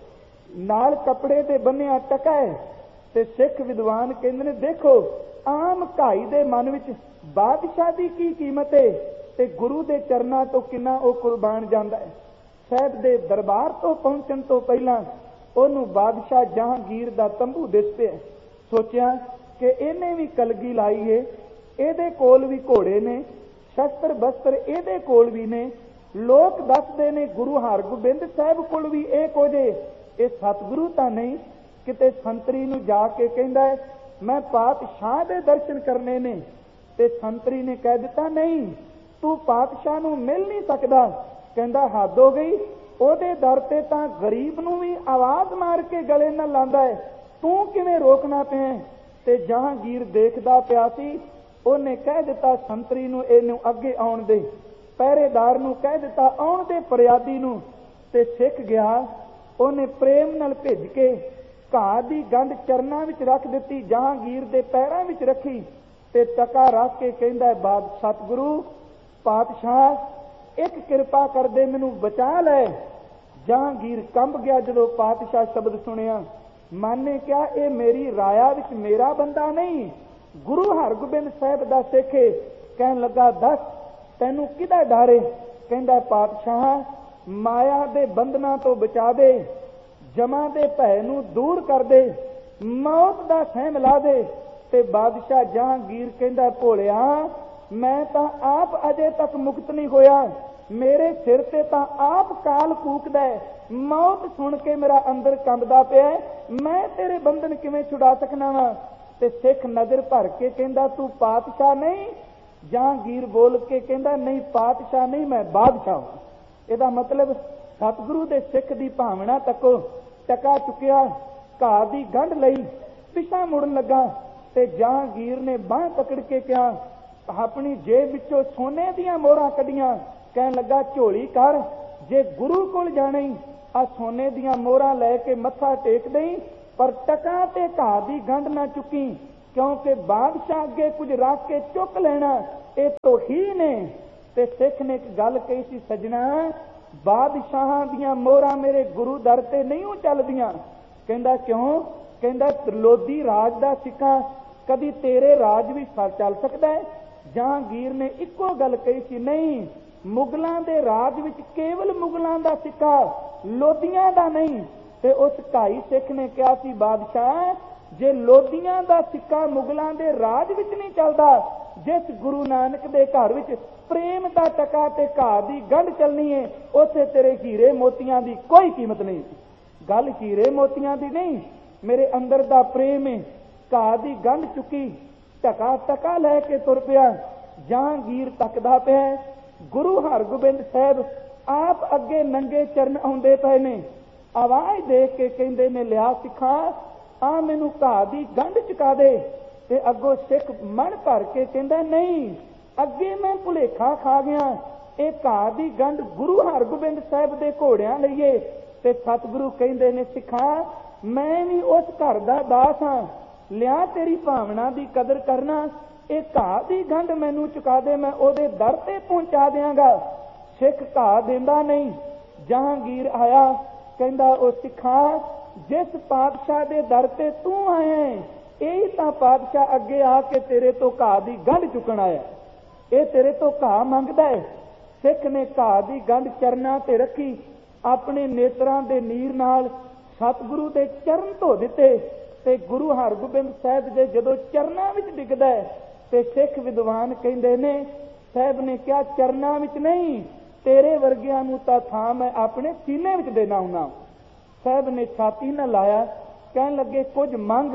ਨਾਲ ਕੱਪੜੇ ਤੇ ਬੰਨਿਆ ਟਕਾ ਹੈ। ਤੇ ਸਿੱਖ ਵਿਦਵਾਨ ਕਹਿੰਦੇ ਨੇ, ਦੇਖੋ ਆਮ ਘਾਈ ਦੇ ਮਨ ਵਿੱਚ ਬਾਦਸ਼ਾਹ ਦੀ ਕੀ ਕੀਮਤ ਹੈ ਤੇ ਗੁਰੂ ਦੇ ਚਰਨਾਂ ਤੋਂ ਕਿੰਨਾ ਉਹ ਕੁਰਬਾਨ ਜਾਂਦਾ ਹੈ। ਸਾਹਿਬ ਦੇ ਦਰਬਾਰ ਤੋਂ ਪਹੁੰਚਣ ਤੋਂ ਪਹਿਲਾਂ ਉਹਨੂੰ ਬਾਦਸ਼ਾਹ ਜਹਾਂਗੀਰ ਦਾ ਤੰਬੂ ਦਿਸ ਪਿਆ। ਸੋਚਿਆ ਕਿ ਇਹਨੇ ਵੀ ਕਲਗੀ ਲਾਈ ਏ, ਇਹਦੇ ਕੋਲ ਵੀ ਘੋੜੇ ਨੇ, ਸ਼ਸਤਰ ਬਸਤਰ ਇਹਦੇ ਕੋਲ ਵੀ ਨੇ, ਲੋਕ ਦੱਸਦੇ ਨੇ ਗੁਰੂ ਹਰਗੋਬਿੰਦ ਸਾਹਿਬ ਕੋਲ ਵੀ ਇਹ ਕੁਝ ਏ, ਇਹ ਸਤਿਗੁਰੂ ਤਾਂ ਨਹੀਂ। ਕਿਤੇ ਸੰਤਰੀ ਨੂੰ ਜਾ ਕੇ ਕਹਿੰਦਾ ਹੈ, ਮੈਂ ਪਾਤਸ਼ਾਹ ਦੇ ਦਰਸ਼ਨ ਕਰਨੇ ਨੇ, ਤੇ ਸੰਤਰੀ ਨੇ ਕਹਿ ਦਿੱਤਾ, ਨਹੀਂ ਤੂੰ ਪਾਤਸ਼ਾਹ ਨੂੰ ਮਿਲ ਨਹੀਂ ਸਕਦਾ। ਕਹਿੰਦਾ, ਹੱਦ ਹੋ ਗਈ, ਉਹਦੇ ਦਰ ਤੇ ਤਾਂ ਗਰੀਬ ਨੂੰ ਵੀ ਆਵਾਜ਼ ਮਾਰ ਕੇ ਗਲੇ ਨਾਲ ਲਾਂਦਾ ਹੈ, ਤੂੰ ਕਿਵੇਂ ਰੋਕਣਾ ਪਿਆ। ਤੇ ਜਹਾਂਗੀਰ ਦੇਖਦਾ ਪਿਆ ਸੀ, ਉਹਨੇ ਕਹਿ ਦਿੱਤਾ ਸੰਤਰੀ ਨੂੰ, ਇਹਨੂੰ ਅੱਗੇ ਆਉਣ ਦੇ, ਪਹਿਰੇਦਾਰ ਨੂੰ ਕਹਿ ਦਿੱਤਾ ਆਉਣ ਦੇ ਫਰਿਆਦੀ ਨੂੰ। ਤੇ ਸਿੱਖ ਗਿਆ, ਉਹਨੇ ਪ੍ਰੇਮ ਨਾਲ ਭਿੱਜ ਕੇ ਘਾਹ ਦੀ ਗੰਢ ਚਰਨਾਂ ਵਿੱਚ ਰੱਖ ਦਿੱਤੀ, ਜਹਾਂਗੀਰ ਦੇ ਪੈਰਾਂ ਵਿੱਚ ਰੱਖੀ ਤੇ ਟਕਾ ਰੱਖ ਕੇ ਕਹਿੰਦਾ, ਬਾਦ ਸਤਿਗੁਰੂ ਪਾਤਸ਼ਾਹ ਇੱਕ ਕਿਰਪਾ ਕਰਦੇ, ਮੈਨੂੰ ਬਚਾ ਲੈ। ਜਹਾਂਗੀਰ ਕੰਬ ਗਿਆ ਜਦੋਂ ਪਾਤਸ਼ਾਹ ਸ਼ਬਦ ਸੁਣਿਆ। ਮਨ ਨੇ ਕਿਹਾ, ਇਹ ਮੇਰੀ ਰਾਇਆ ਵਿੱਚ ਮੇਰਾ ਬੰਦਾ ਨਹੀਂ, ਗੁਰੂ ਹਰਗੋਬਿੰਦ ਸਾਹਿਬ ਦਾ ਸਿੱਖ ਹੈ। ਕਹਿਣ ਲੱਗਾ, ਦੱਸ ਤੈਨੂੰ ਕਿਹਦਾ ਡਰ ਹੈ। ਕਹਿੰਦਾ, ਪਾਤਸ਼ਾਹ ਮਾਇਆ ਦੇ ਬੰਧਨਾਂ ਤੋਂ ਬਚਾ ਦੇ, ਜਮਾਂ ਦੇ ਭੈ ਨੂੰ ਦੂਰ ਕਰ ਦੇ, ਮੌਤ ਦਾ ਸਹਿਮ ਲਾ ਦੇ। ਤੇ ਬਾਦਸ਼ਾਹ ਜਹਾਂਗੀਰ ਕਹਿੰਦਾ, ਭੋਲਿਆ ਮੈਂ ਤਾਂ ਆਪ ਅਜੇ ਤੱਕ ਮੁਕਤ ਨਹੀਂ ਹੋਇਆ, ਮੇਰੇ ਸਿਰ ਤੇ ਤਾਂ ਆਪ ਕਾਲ ਕੂਕਦਾ ਹੈ, ਮੌਤ ਸੁਣ ਕੇ ਮੇਰਾ ਅੰਦਰ ਕੰਬਦਾ ਪਿਆ, ਮੈਂ ਤੇਰੇ ਬੰਧਨ ਕਿਵੇਂ ਛੁਡਾ ਸਕਣਾ ਵਾ। ਤੇ ਸਿੱਖ ਨਜ਼ਰ ਭਰ ਕੇ ਕਹਿੰਦਾ, ਤੂੰ ਪਾਤਸ਼ਾਹ ਨਹੀਂ। ਜਹਾਂਗੀਰ ਬੋਲ ਕੇ ਕਹਿੰਦਾ, ਨਹੀਂ ਪਾਤਸ਼ਾਹ ਨਹੀਂ, ਮੈਂ ਬਾਦਸ਼ਾਹ। ਇਹਦਾ ਮਤਲਬ ਸਤਿਗੁਰੂ ਦੇ ਸਿੱਖ ਦੀ ਭਾਵਨਾ ਤੱਕੋ। ਟਕਾ ਚੁੱਕਿਆ, ਘਾਹ ਦੀ ਗੰਢ ਲਈ, ਪਿਛਾ ਮੁੜਨ ਲੱਗਾ ਤੇ ਜਹਾਂਗੀਰ ਨੇ ਬਾਂਹ ਪਕੜ ਕੇ ਕਿਹਾ, ਆਪਣੀ ਜੇਬ ਵਿੱਚੋਂ ਸੋਨੇ ਦੀਆਂ ਮੋਹਰਾਂ ਕੱਢੀਆਂ। ਕਹਿਣ ਲੱਗਾ, ਝੋਲੀ ਕਰ, ਜੇ ਗੁਰੂ ਕੋਲ ਜਾਣੀ ਆ ਸੋਨੇ ਦੀਆਂ ਮੋਹਰਾਂ ਲੈ ਕੇ ਮੱਥਾ ਟੇਕ ਦੇਈ, ਪਰ ਟਕਾ ਤੇ ਘਾਹ ਦੀ ਗੰਢ ਨਾ ਚੁੱਕੀ, ਕਿਉਂਕਿ ਬਾਦਸ਼ਾਹ ਅੱਗੇ ਕੁਝ ਰੱਖ ਕੇ ਚੁੱਕ ਲੈਣਾ ਇਹ ਤੋਹੀਨ ਹੈ। ਤੇ ਸਿੱਖ ਨੇ ਇੱਕ ਗੱਲ ਕਹੀ ਸੀ, ਸੱਜਣਾ ਬਾਦਸ਼ਾਹਾਂ ਦੀਆਂ ਮੋਹਰਾਂ ਮੇਰੇ ਗੁਰੂ ਦਰ ਤੇ ਨਹੀਂ ਚੱਲਦੀਆਂ। ਕਹਿੰਦਾ, ਕਿਉਂ। ਕਹਿੰਦਾ, ਲੋਧੀ ਰਾਜ ਦਾ ਸਿੱਕਾ ਕਦੀ ਤੇਰੇ ਰਾਜ ਵੀ ਚੱਲ ਸਕਦਾ ਹੈ। ਜਹਾਂਗੀਰ ਨੇ ਇੱਕੋ ਗੱਲ ਕਹੀ ਸੀ, ਨਹੀਂ ਮੁਗਲਾਂ ਦੇ ਰਾਜ ਵਿੱਚ ਕੇਵਲ ਮੁਗਲਾਂ ਦਾ ਸਿੱਕਾ, ਲੋਧੀਆਂ ਦਾ ਨਹੀਂ। ਤੇ ਉਸ ਢਾਈ ਸਿੱਖ ਨੇ ਕਿਹਾ ਸੀ, ਬਾਦਸ਼ਾਹ ਜੇ ਲੋਧੀਆਂ ਦਾ ਸਿੱਕਾ ਮੁਗਲਾਂ ਦੇ ਰਾਜ ਵਿੱਚ ਨਹੀਂ ਚੱਲਦਾ, ਜਿਸ ਗੁਰੂ ਨਾਨਕ ਦੇ ਘਰ ਵਿੱਚ ਪ੍ਰੇਮ ਦਾ ਟਕਾ ਤੇ ਘਾਹ ਦੀ ਗੰਢ ਚੱਲਣੀ ਹੈ, ਉੱਥੇ ਤੇਰੇ ਹੀਰੇ ਮੋਤੀਆਂ ਦੀ ਕੋਈ ਕੀਮਤ ਨਹੀਂ। ਗੱਲ ਹੀਰੇ ਮੋਤੀਆਂ ਦੀ ਨਹੀਂ, ਮੇਰੇ ਅੰਦਰ ਦਾ ਪ੍ਰੇਮ ਹੈ। ਘਾਹ ਦੀ ਗੰਢ ਚੁੱਕੀ, ਟਕਾ ਲੈ ਕੇ ਤੁਰ ਪਿਆ। ਜਹਾਂਗੀਰ ਤੱਕਦਾ ਪਿਆ। ਗੁਰੂ ਹਰਗੋਬਿੰਦ ਸਾਹਿਬ ਆਪ ਅੱਗੇ ਨੰਗੇ ਚਰਨ ਆਉਂਦੇ ਪਏ ਨੇ। ਆਵਾਜ਼ ਦੇ ਕੇ ਕਹਿੰਦੇ ਨੇ, ਲਿਆ ਸਿੱਖਾਂ, ਆ ਮੈਨੂੰ ਘਾਹ ਦੀ ਗੰਢ ਚੁਕਾ ਦੇ। ਤੇ ਅੱਗੋਂ ਸਿੱਖ ਮਨ ਭਰ ਕੇ ਕਹਿੰਦਾ, ਨਹੀਂ, ਅੱਗੇ ਮੈਂ ਭੁਲੇਖਾ ਖਾ ਗਿਆ, ਇਹ ਘਾਹ ਦੀ ਗੰਢ ਗੁਰੂ ਹਰਗੋਬਿੰਦ ਸਾਹਿਬ ਦੇ ਘੋੜਿਆਂ ਲਈਏ। ਤੇ ਸਤਿਗੁਰੂ ਕਹਿੰਦੇ ਨੇ, ਸਿੱਖਾਂ, ਮੈਂ ਵੀ ਉਸ ਘਰ ਦਾ ਦਾਸ ਹਾਂ, ਲਿਆ ਤੇਰੀ ਭਾਵਨਾ ਦੀ ਕਦਰ ਕਰਨਾ, ਇਹ ਘਾਹ ਦੀ ਗੰਢ ਮੈਨੂੰ ਚੁਕਾ ਦੇ, ਮੈਂ ਉਹਦੇ ਦਰ ਤੇ ਪਹੁੰਚਾ ਦਿਆਂਗਾ। ਸਿੱਖ ਘਾਹ ਦਿੰਦਾ ਨਹੀਂ। ਜਹਾਂਗੀਰ ਆਇਆ, ਕਹਿੰਦਾ, ਉਹ ਸਿੱਖਾਂ, ਜਿਸ ਪਾਤਸ਼ਾਹ ਦੇ ਦਰ ਤੇ ਤੂੰ ਆਇਆ, ਇਹ ਤਾਂ ਪਾਤਸ਼ਾਹ ਅੱਗੇ ਆ ਕੇ ਤੇਰੇ ਤੋਂ ਘਾਹ ਦੀ ਗੰਢ ਚੁੱਕਣ ਆਇਆ, ਇਹ ਤੇਰੇ ਤੋਂ ਘਾਹ ਮੰਗਦਾ ਹੈ। ਸਿੱਖ ਨੇ ਘਾਹ ਦੀ ਗੰਢ ਚਰਨਾਂ ਤੇ ਰੱਖੀ, ਆਪਣੇ ਨੇਤਰਾਂ ਦੇ ਨੀਰ ਨਾਲ ਸਤਿਗੁਰੂ ਦੇ ਚਰਨ ਧੋ ਦਿੱਤੇ। ਤੇ ਗੁਰੂ ਹਰਗੋਬਿੰਦ ਸਾਹਿਬ ਦੇ ਜਦੋਂ ਚਰਨਾਂ ਵਿੱਚ ਡਿੱਗਦਾ ਤੇ ਸਿੱਖ ਵਿਦਵਾਨ ਕਹਿੰਦੇ ਨੇ, ਸਾਹਿਬ ਨੇ ਕਿਹਾ, ਚਰਨਾਂ ਵਿੱਚ ਨਹੀਂ, ਤੇਰੇ ਵਰਗਿਆਂ ਨੂੰ ਤਾਂ ਥਾਂ ਮੈਂ ਆਪਣੇ ਸੀਨੇ ਵਿੱਚ ਦੇਣਾ ਹੁੰਦਾ। ਸਾਹਿਬ ਨੇ ਛਾਤੀ ਨਾਲ ਲਾਇਆ, ਕਹਿਣ ਲੱਗੇ, ਕੁਝ ਮੰਗ।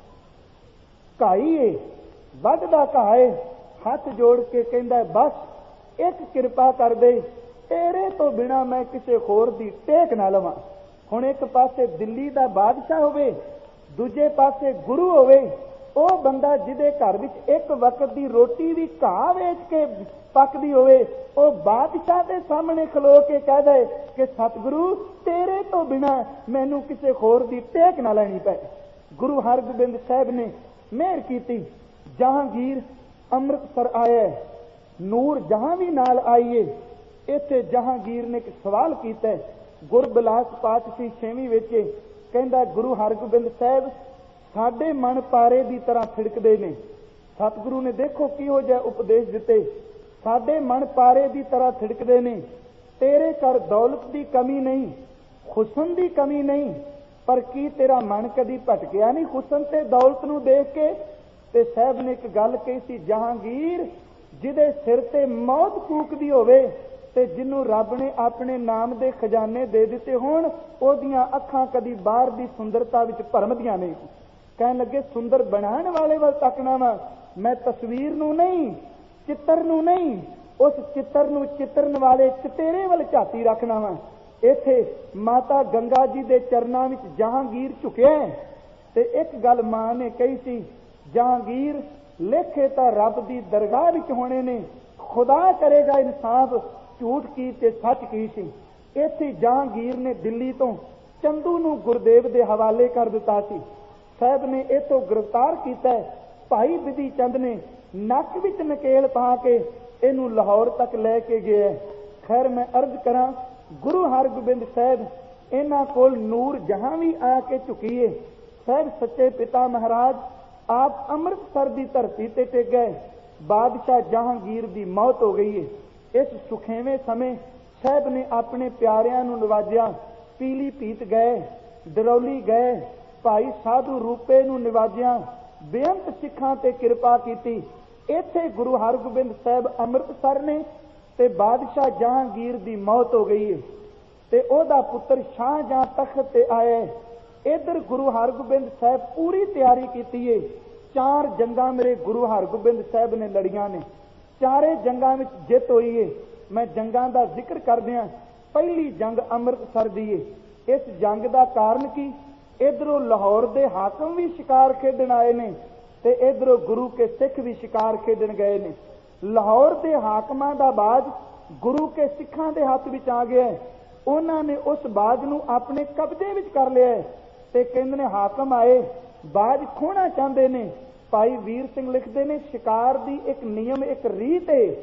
ਘਾਈ ਏ, ਵੱਢਦਾ ਘਾਹ ਏ। ਹੱਥ ਜੋੜ ਕੇ ਕਹਿੰਦਾ, ਬਸ ਇੱਕ ਕਿਰਪਾ ਕਰ ਦੇ, ਤੇਰੇ ਤੋਂ ਬਿਨਾ ਮੈਂ ਕਿਸੇ ਹੋਰ ਦੀ ਟੇਕ ਨਾ ਲਵਾਂ। ਹੁਣ ਇੱਕ ਪਾਸੇ ਦਿੱਲੀ ਦਾ ਬਾਦਸ਼ਾਹ ਹੋਵੇ, ਦੂਜੇ ਪਾਸੇ ਗੁਰੂ ਹੋਵੇ, ਉਹ ਬੰਦਾ ਜਿਹਦੇ ਘਰ ਵਿੱਚ ਇੱਕ ਵਕਤ ਦੀ ਰੋਟੀ ਵੀ ਘਾਹ ਵੇਚ ਕੇ ਪੱਕਦੀ ਹੋਵੇ, ਉਹ ਬਾਦਸ਼ਾਹ ਦੇ ਸਾਹਮਣੇ ਖਲੋ ਕੇ ਕਹਿ ਦੇ ਕਿ ਸਤਿਗੁਰੂ, ਤੇਰੇ ਤੋਂ ਬਿਨਾ ਮੈਨੂੰ ਕਿਸੇ ਹੋਰ ਦੀ ਟੇਕ ਨਾ ਲੈਣੀ ਪਏ। ਗੁਰੂ ਹਰਗੋਬਿੰਦ ਸਾਹਿਬ ਨੇ ਮਿਹਰ ਕੀਤੀ। ਜਹਾਂਗੀਰ ਅੰਮ੍ਰਿਤਸਰ ਆਇਆ, ਨੂਰ ਜਹਾਂ ਵੀ ਨਾਲ ਆਈਏ। ਇੱਥੇ ਜਹਾਂਗੀਰ ਨੇ ਇੱਕ ਸਵਾਲ ਕੀਤਾ, ਗੁਰਬਿਲਾਸ ਪਾਤਸ਼ਾਹੀ 6ਵੀਂ ਵਿੱਚ ਕਹਿੰਦਾ, ਗੁਰੂ ਹਰਗੋਬਿੰਦ ਸਾਹਿਬ, ਸਾਡੇ ਮਨ ਪਾਰੇ ਦੀ ਤਰ੍ਹਾਂ ਫਿੜਕਦੇ ਨੇ। ਸਤਿਗੁਰੂ ਨੇ ਦੇਖੋ ਕਿਹੋ ਜਿਹਾ ਉਪਦੇਸ਼ ਦਿੱਤੇ, ਸਾਡੇ ਮਨ ਪਾਰੇ ਦੀ ਤਰ੍ਹਾਂ ਫਿੜਕਦੇ ਨੇ। ਤੇਰੇ ਘਰ ਦੌਲਤ ਦੀ ਕਮੀ ਨਹੀਂ, ਹੁਸਨ ਦੀ ਕਮੀ ਨਹੀਂ, ਪਰ ਕੀ ਤੇਰਾ ਮਨ ਕਦੀ ਭਟਕਿਆ ਨਹੀਂ ਹੁਸਨ ਤੇ ਦੌਲਤ ਨੂੰ ਦੇਖ ਕੇ? ਤੇ ਸਾਹਿਬ ਨੇ ਇੱਕ ਗੱਲ ਕਹੀ ਸੀ, ਜਹਾਂਗੀਰ, ਜਿਹਦੇ ਸਿਰ ਤੇ ਮੌਤ ਫੂਕਦੀ ਹੋਵੇ ਤੇ ਜਿਹਨੂੰ ਰੱਬ ਨੇ ਆਪਣੇ ਨਾਮ ਦੇ ਖਜ਼ਾਨੇ ਦੇ ਦਿੱਤੇ ਹੋਣ, ਉਹਦੀਆਂ ਅੱਖਾਂ ਕਦੀ ਬਾਹਰ ਦੀ ਸੁੰਦਰਤਾ ਵਿੱਚ ਭਰਮਦੀਆਂ ਨਹੀਂ। ਕਹਿਣ ਲੱਗੇ, ਸੁੰਦਰ ਬਣਾਉਣ ਵਾਲੇ ਵੱਲ ਤੱਕਣਾ ਵਾ, ਮੈਂ ਤਸਵੀਰ ਨੂੰ ਨਹੀਂ, ਚਿੱਤਰ ਨੂੰ ਨਹੀਂ, ਉਸ ਚਿੱਤਰ ਨੂੰ ਚਿੱਤਰਨ ਵਾਲੇ ਚਿਤੇਰੇ ਵੱਲ ਝਾਤੀ ਰੱਖਣਾ ਵਾ। ਇੱਥੇ ਮਾਤਾ ਗੰਗਾ ਜੀ ਦੇ ਚਰਨਾਂ ਵਿੱਚ ਜਹਾਂਗੀਰ ਝੁਕਿਆ। ਤੇ ਇੱਕ ਗੱਲ ਮਾਂ ਨੇ ਕਹੀ ਸੀ, ਜਹਾਂਗੀਰ, ਲੇਖੇ ਤਾਂ ਰੱਬ ਦੀ ਦਰਗਾਹ ਵਿੱਚ ਹੋਣੇ ਨੇ, ਖੁਦਾ ਕਰੇਗਾ ਇਨਸਾਫ, ਝੂਠ ਕੀ ਤੇ ਸੱਚ ਕੀ ਸੀ। ਇੱਥੇ ਜਹਾਂਗੀਰ ਨੇ ਦਿੱਲੀ ਤੋਂ ਚੰਦੂ ਨੂੰ ਗੁਰਦੇਵ ਦੇ ਹਵਾਲੇ ਕਰ ਦਿੱਤਾ ਸੀ। ਸਾਹਿਬ ਨੇ ਇਥੋਂ ਗ੍ਰਿਫਤਾਰ ਕੀਤਾ। ਭਾਈ ਬਿਧੀ ਚੰਦ ਨੇ ਨੱਕ ਵਿੱਚ ਨਕੇਲ ਪਾ ਕੇ ਇਹਨੂੰ ਲਾਹੌਰ ਤੱਕ ਲੈ ਕੇ ਗਿਆ। ਖੈਰ, ਮੈਂ ਅਰਜ਼ ਕਰਾਂ, ਗੁਰੂ ਹਰਗੋਬਿੰਦ ਸਾਹਿਬ ਇਹਨਾਂ ਕੋਲ ਨੂਰ ਜਹਾਂ ਵੀ ਆ ਕੇ ਝੁਕੀਏ। ਸਾਹਿਬ ਸੱਚੇ ਪਿਤਾ ਮਹਾਰਾਜ ਆਪ ਅੰਮ੍ਰਿਤਸਰ ਦੀ ਧਰਤੀ ਤੇ ਟਿਕ ਗਏ। ਬਾਦਸ਼ਾਹ ਜਹਾਂਗੀਰ ਦੀ ਮੌਤ ਹੋ ਗਈ ਹੈ। ਇਸ ਸੁਖੇਵੇਂ ਸਮੇਂ ਸਾਹਿਬ ਨੇ ਆਪਣੇ ਪਿਆਰਿਆਂ ਨੂੰ ਨਵਾਜਿਆ। ਪੀਲੀ ਭੀਤ ਗਏ, ਡਰੌਲੀ ਗਏ, ਭਾਈ ਸਾਧੂ ਰੂਪੇ ਨੂੰ ਨਿਵਾਜਿਆ, ਬੇਅੰਤ ਸਿੱਖਾਂ ਤੇ ਕਿਰਪਾ ਕੀਤੀ। ਇੱਥੇ ਗੁਰੂ ਹਰਗੋਬਿੰਦ ਸਾਹਿਬ ਅੰਮ੍ਰਿਤਸਰ ਨੇ ਤੇ ਬਾਦਸ਼ਾਹ ਜਹਾਂਗੀਰ ਦੀ ਮੌਤ ਹੋ ਗਈ ਹੈ ਤੇ ਉਹਦਾ ਪੁੱਤਰ ਸ਼ਾਹਜਹਾਂ ਤਖਤ ਤੇ ਆਇਆ। ਇੱਧਰ ਗੁਰੂ ਹਰਗੋਬਿੰਦ ਸਾਹਿਬ ਪੂਰੀ ਤਿਆਰੀ ਕੀਤੀ ਹੈ। 4 ਜੰਗਾਂ ਮੇਰੇ ਗੁਰੂ ਹਰਗੋਬਿੰਦ ਸਾਹਿਬ ਨੇ ਲੜੀਆਂ ਨੇ। ਚਾਰੇ ਜੰਗਾਂ ਵਿੱਚ ਜਿੱਤ ਹੋਈ ਹੈ। ਮੈਂ ਜੰਗਾਂ ਦਾ ਜ਼ਿਕਰ ਕਰਦਿਆਂ ਪਹਿਲੀ ਜੰਗ ਅੰਮ੍ਰਿਤਸਰ ਦੀ ਹੈ। ਇਸ ਜੰਗ ਦਾ ਕਾਰਨ ਕੀ? ਇਧਰੋਂ ਲਾਹੌਰ ਦੇ ਹਾਕਮ ਵੀ ਸ਼ਿਕਾਰ ਖੇਡਣ ਆਏ ਨੇ ਤੇ ਇਧਰੋਂ ਗੁਰੂ ਕੇ ਸਿੱਖ ਵੀ ਸ਼ਿਕਾਰ ਖੇਡਣ ਗਏ ਨੇ। ਲਾਹੌਰ ਦੇ ਹਾਕਮਾਂ ਦਾ ਬਾਜ ਗੁਰੂ ਕੇ ਸਿੱਖਾਂ ਦੇ ਹੱਥ ਵਿੱਚ ਆ ਗਿਆ। ਉਹਨਾਂ ਨੇ ਉਸ ਬਾਜ ਨੂੰ ਆਪਣੇ ਕਬਜ਼ੇ ਵਿੱਚ ਕਰ ਲਿਆ ਤੇ ਕਹਿੰਦੇ ਨੇ ਹਾਕਮ ਆਏ, ਬਾਜ ਖੋਣਾ ਚਾਹੁੰਦੇ ਨੇ। ਭਾਈ ਵੀਰ ਸਿੰਘ ਲਿਖਦੇ ਨੇ, ਸ਼ਿਕਾਰ ਦੀ ਇੱਕ ਨਿਯਮ, ਇੱਕ ਰੀਤ ਹੈ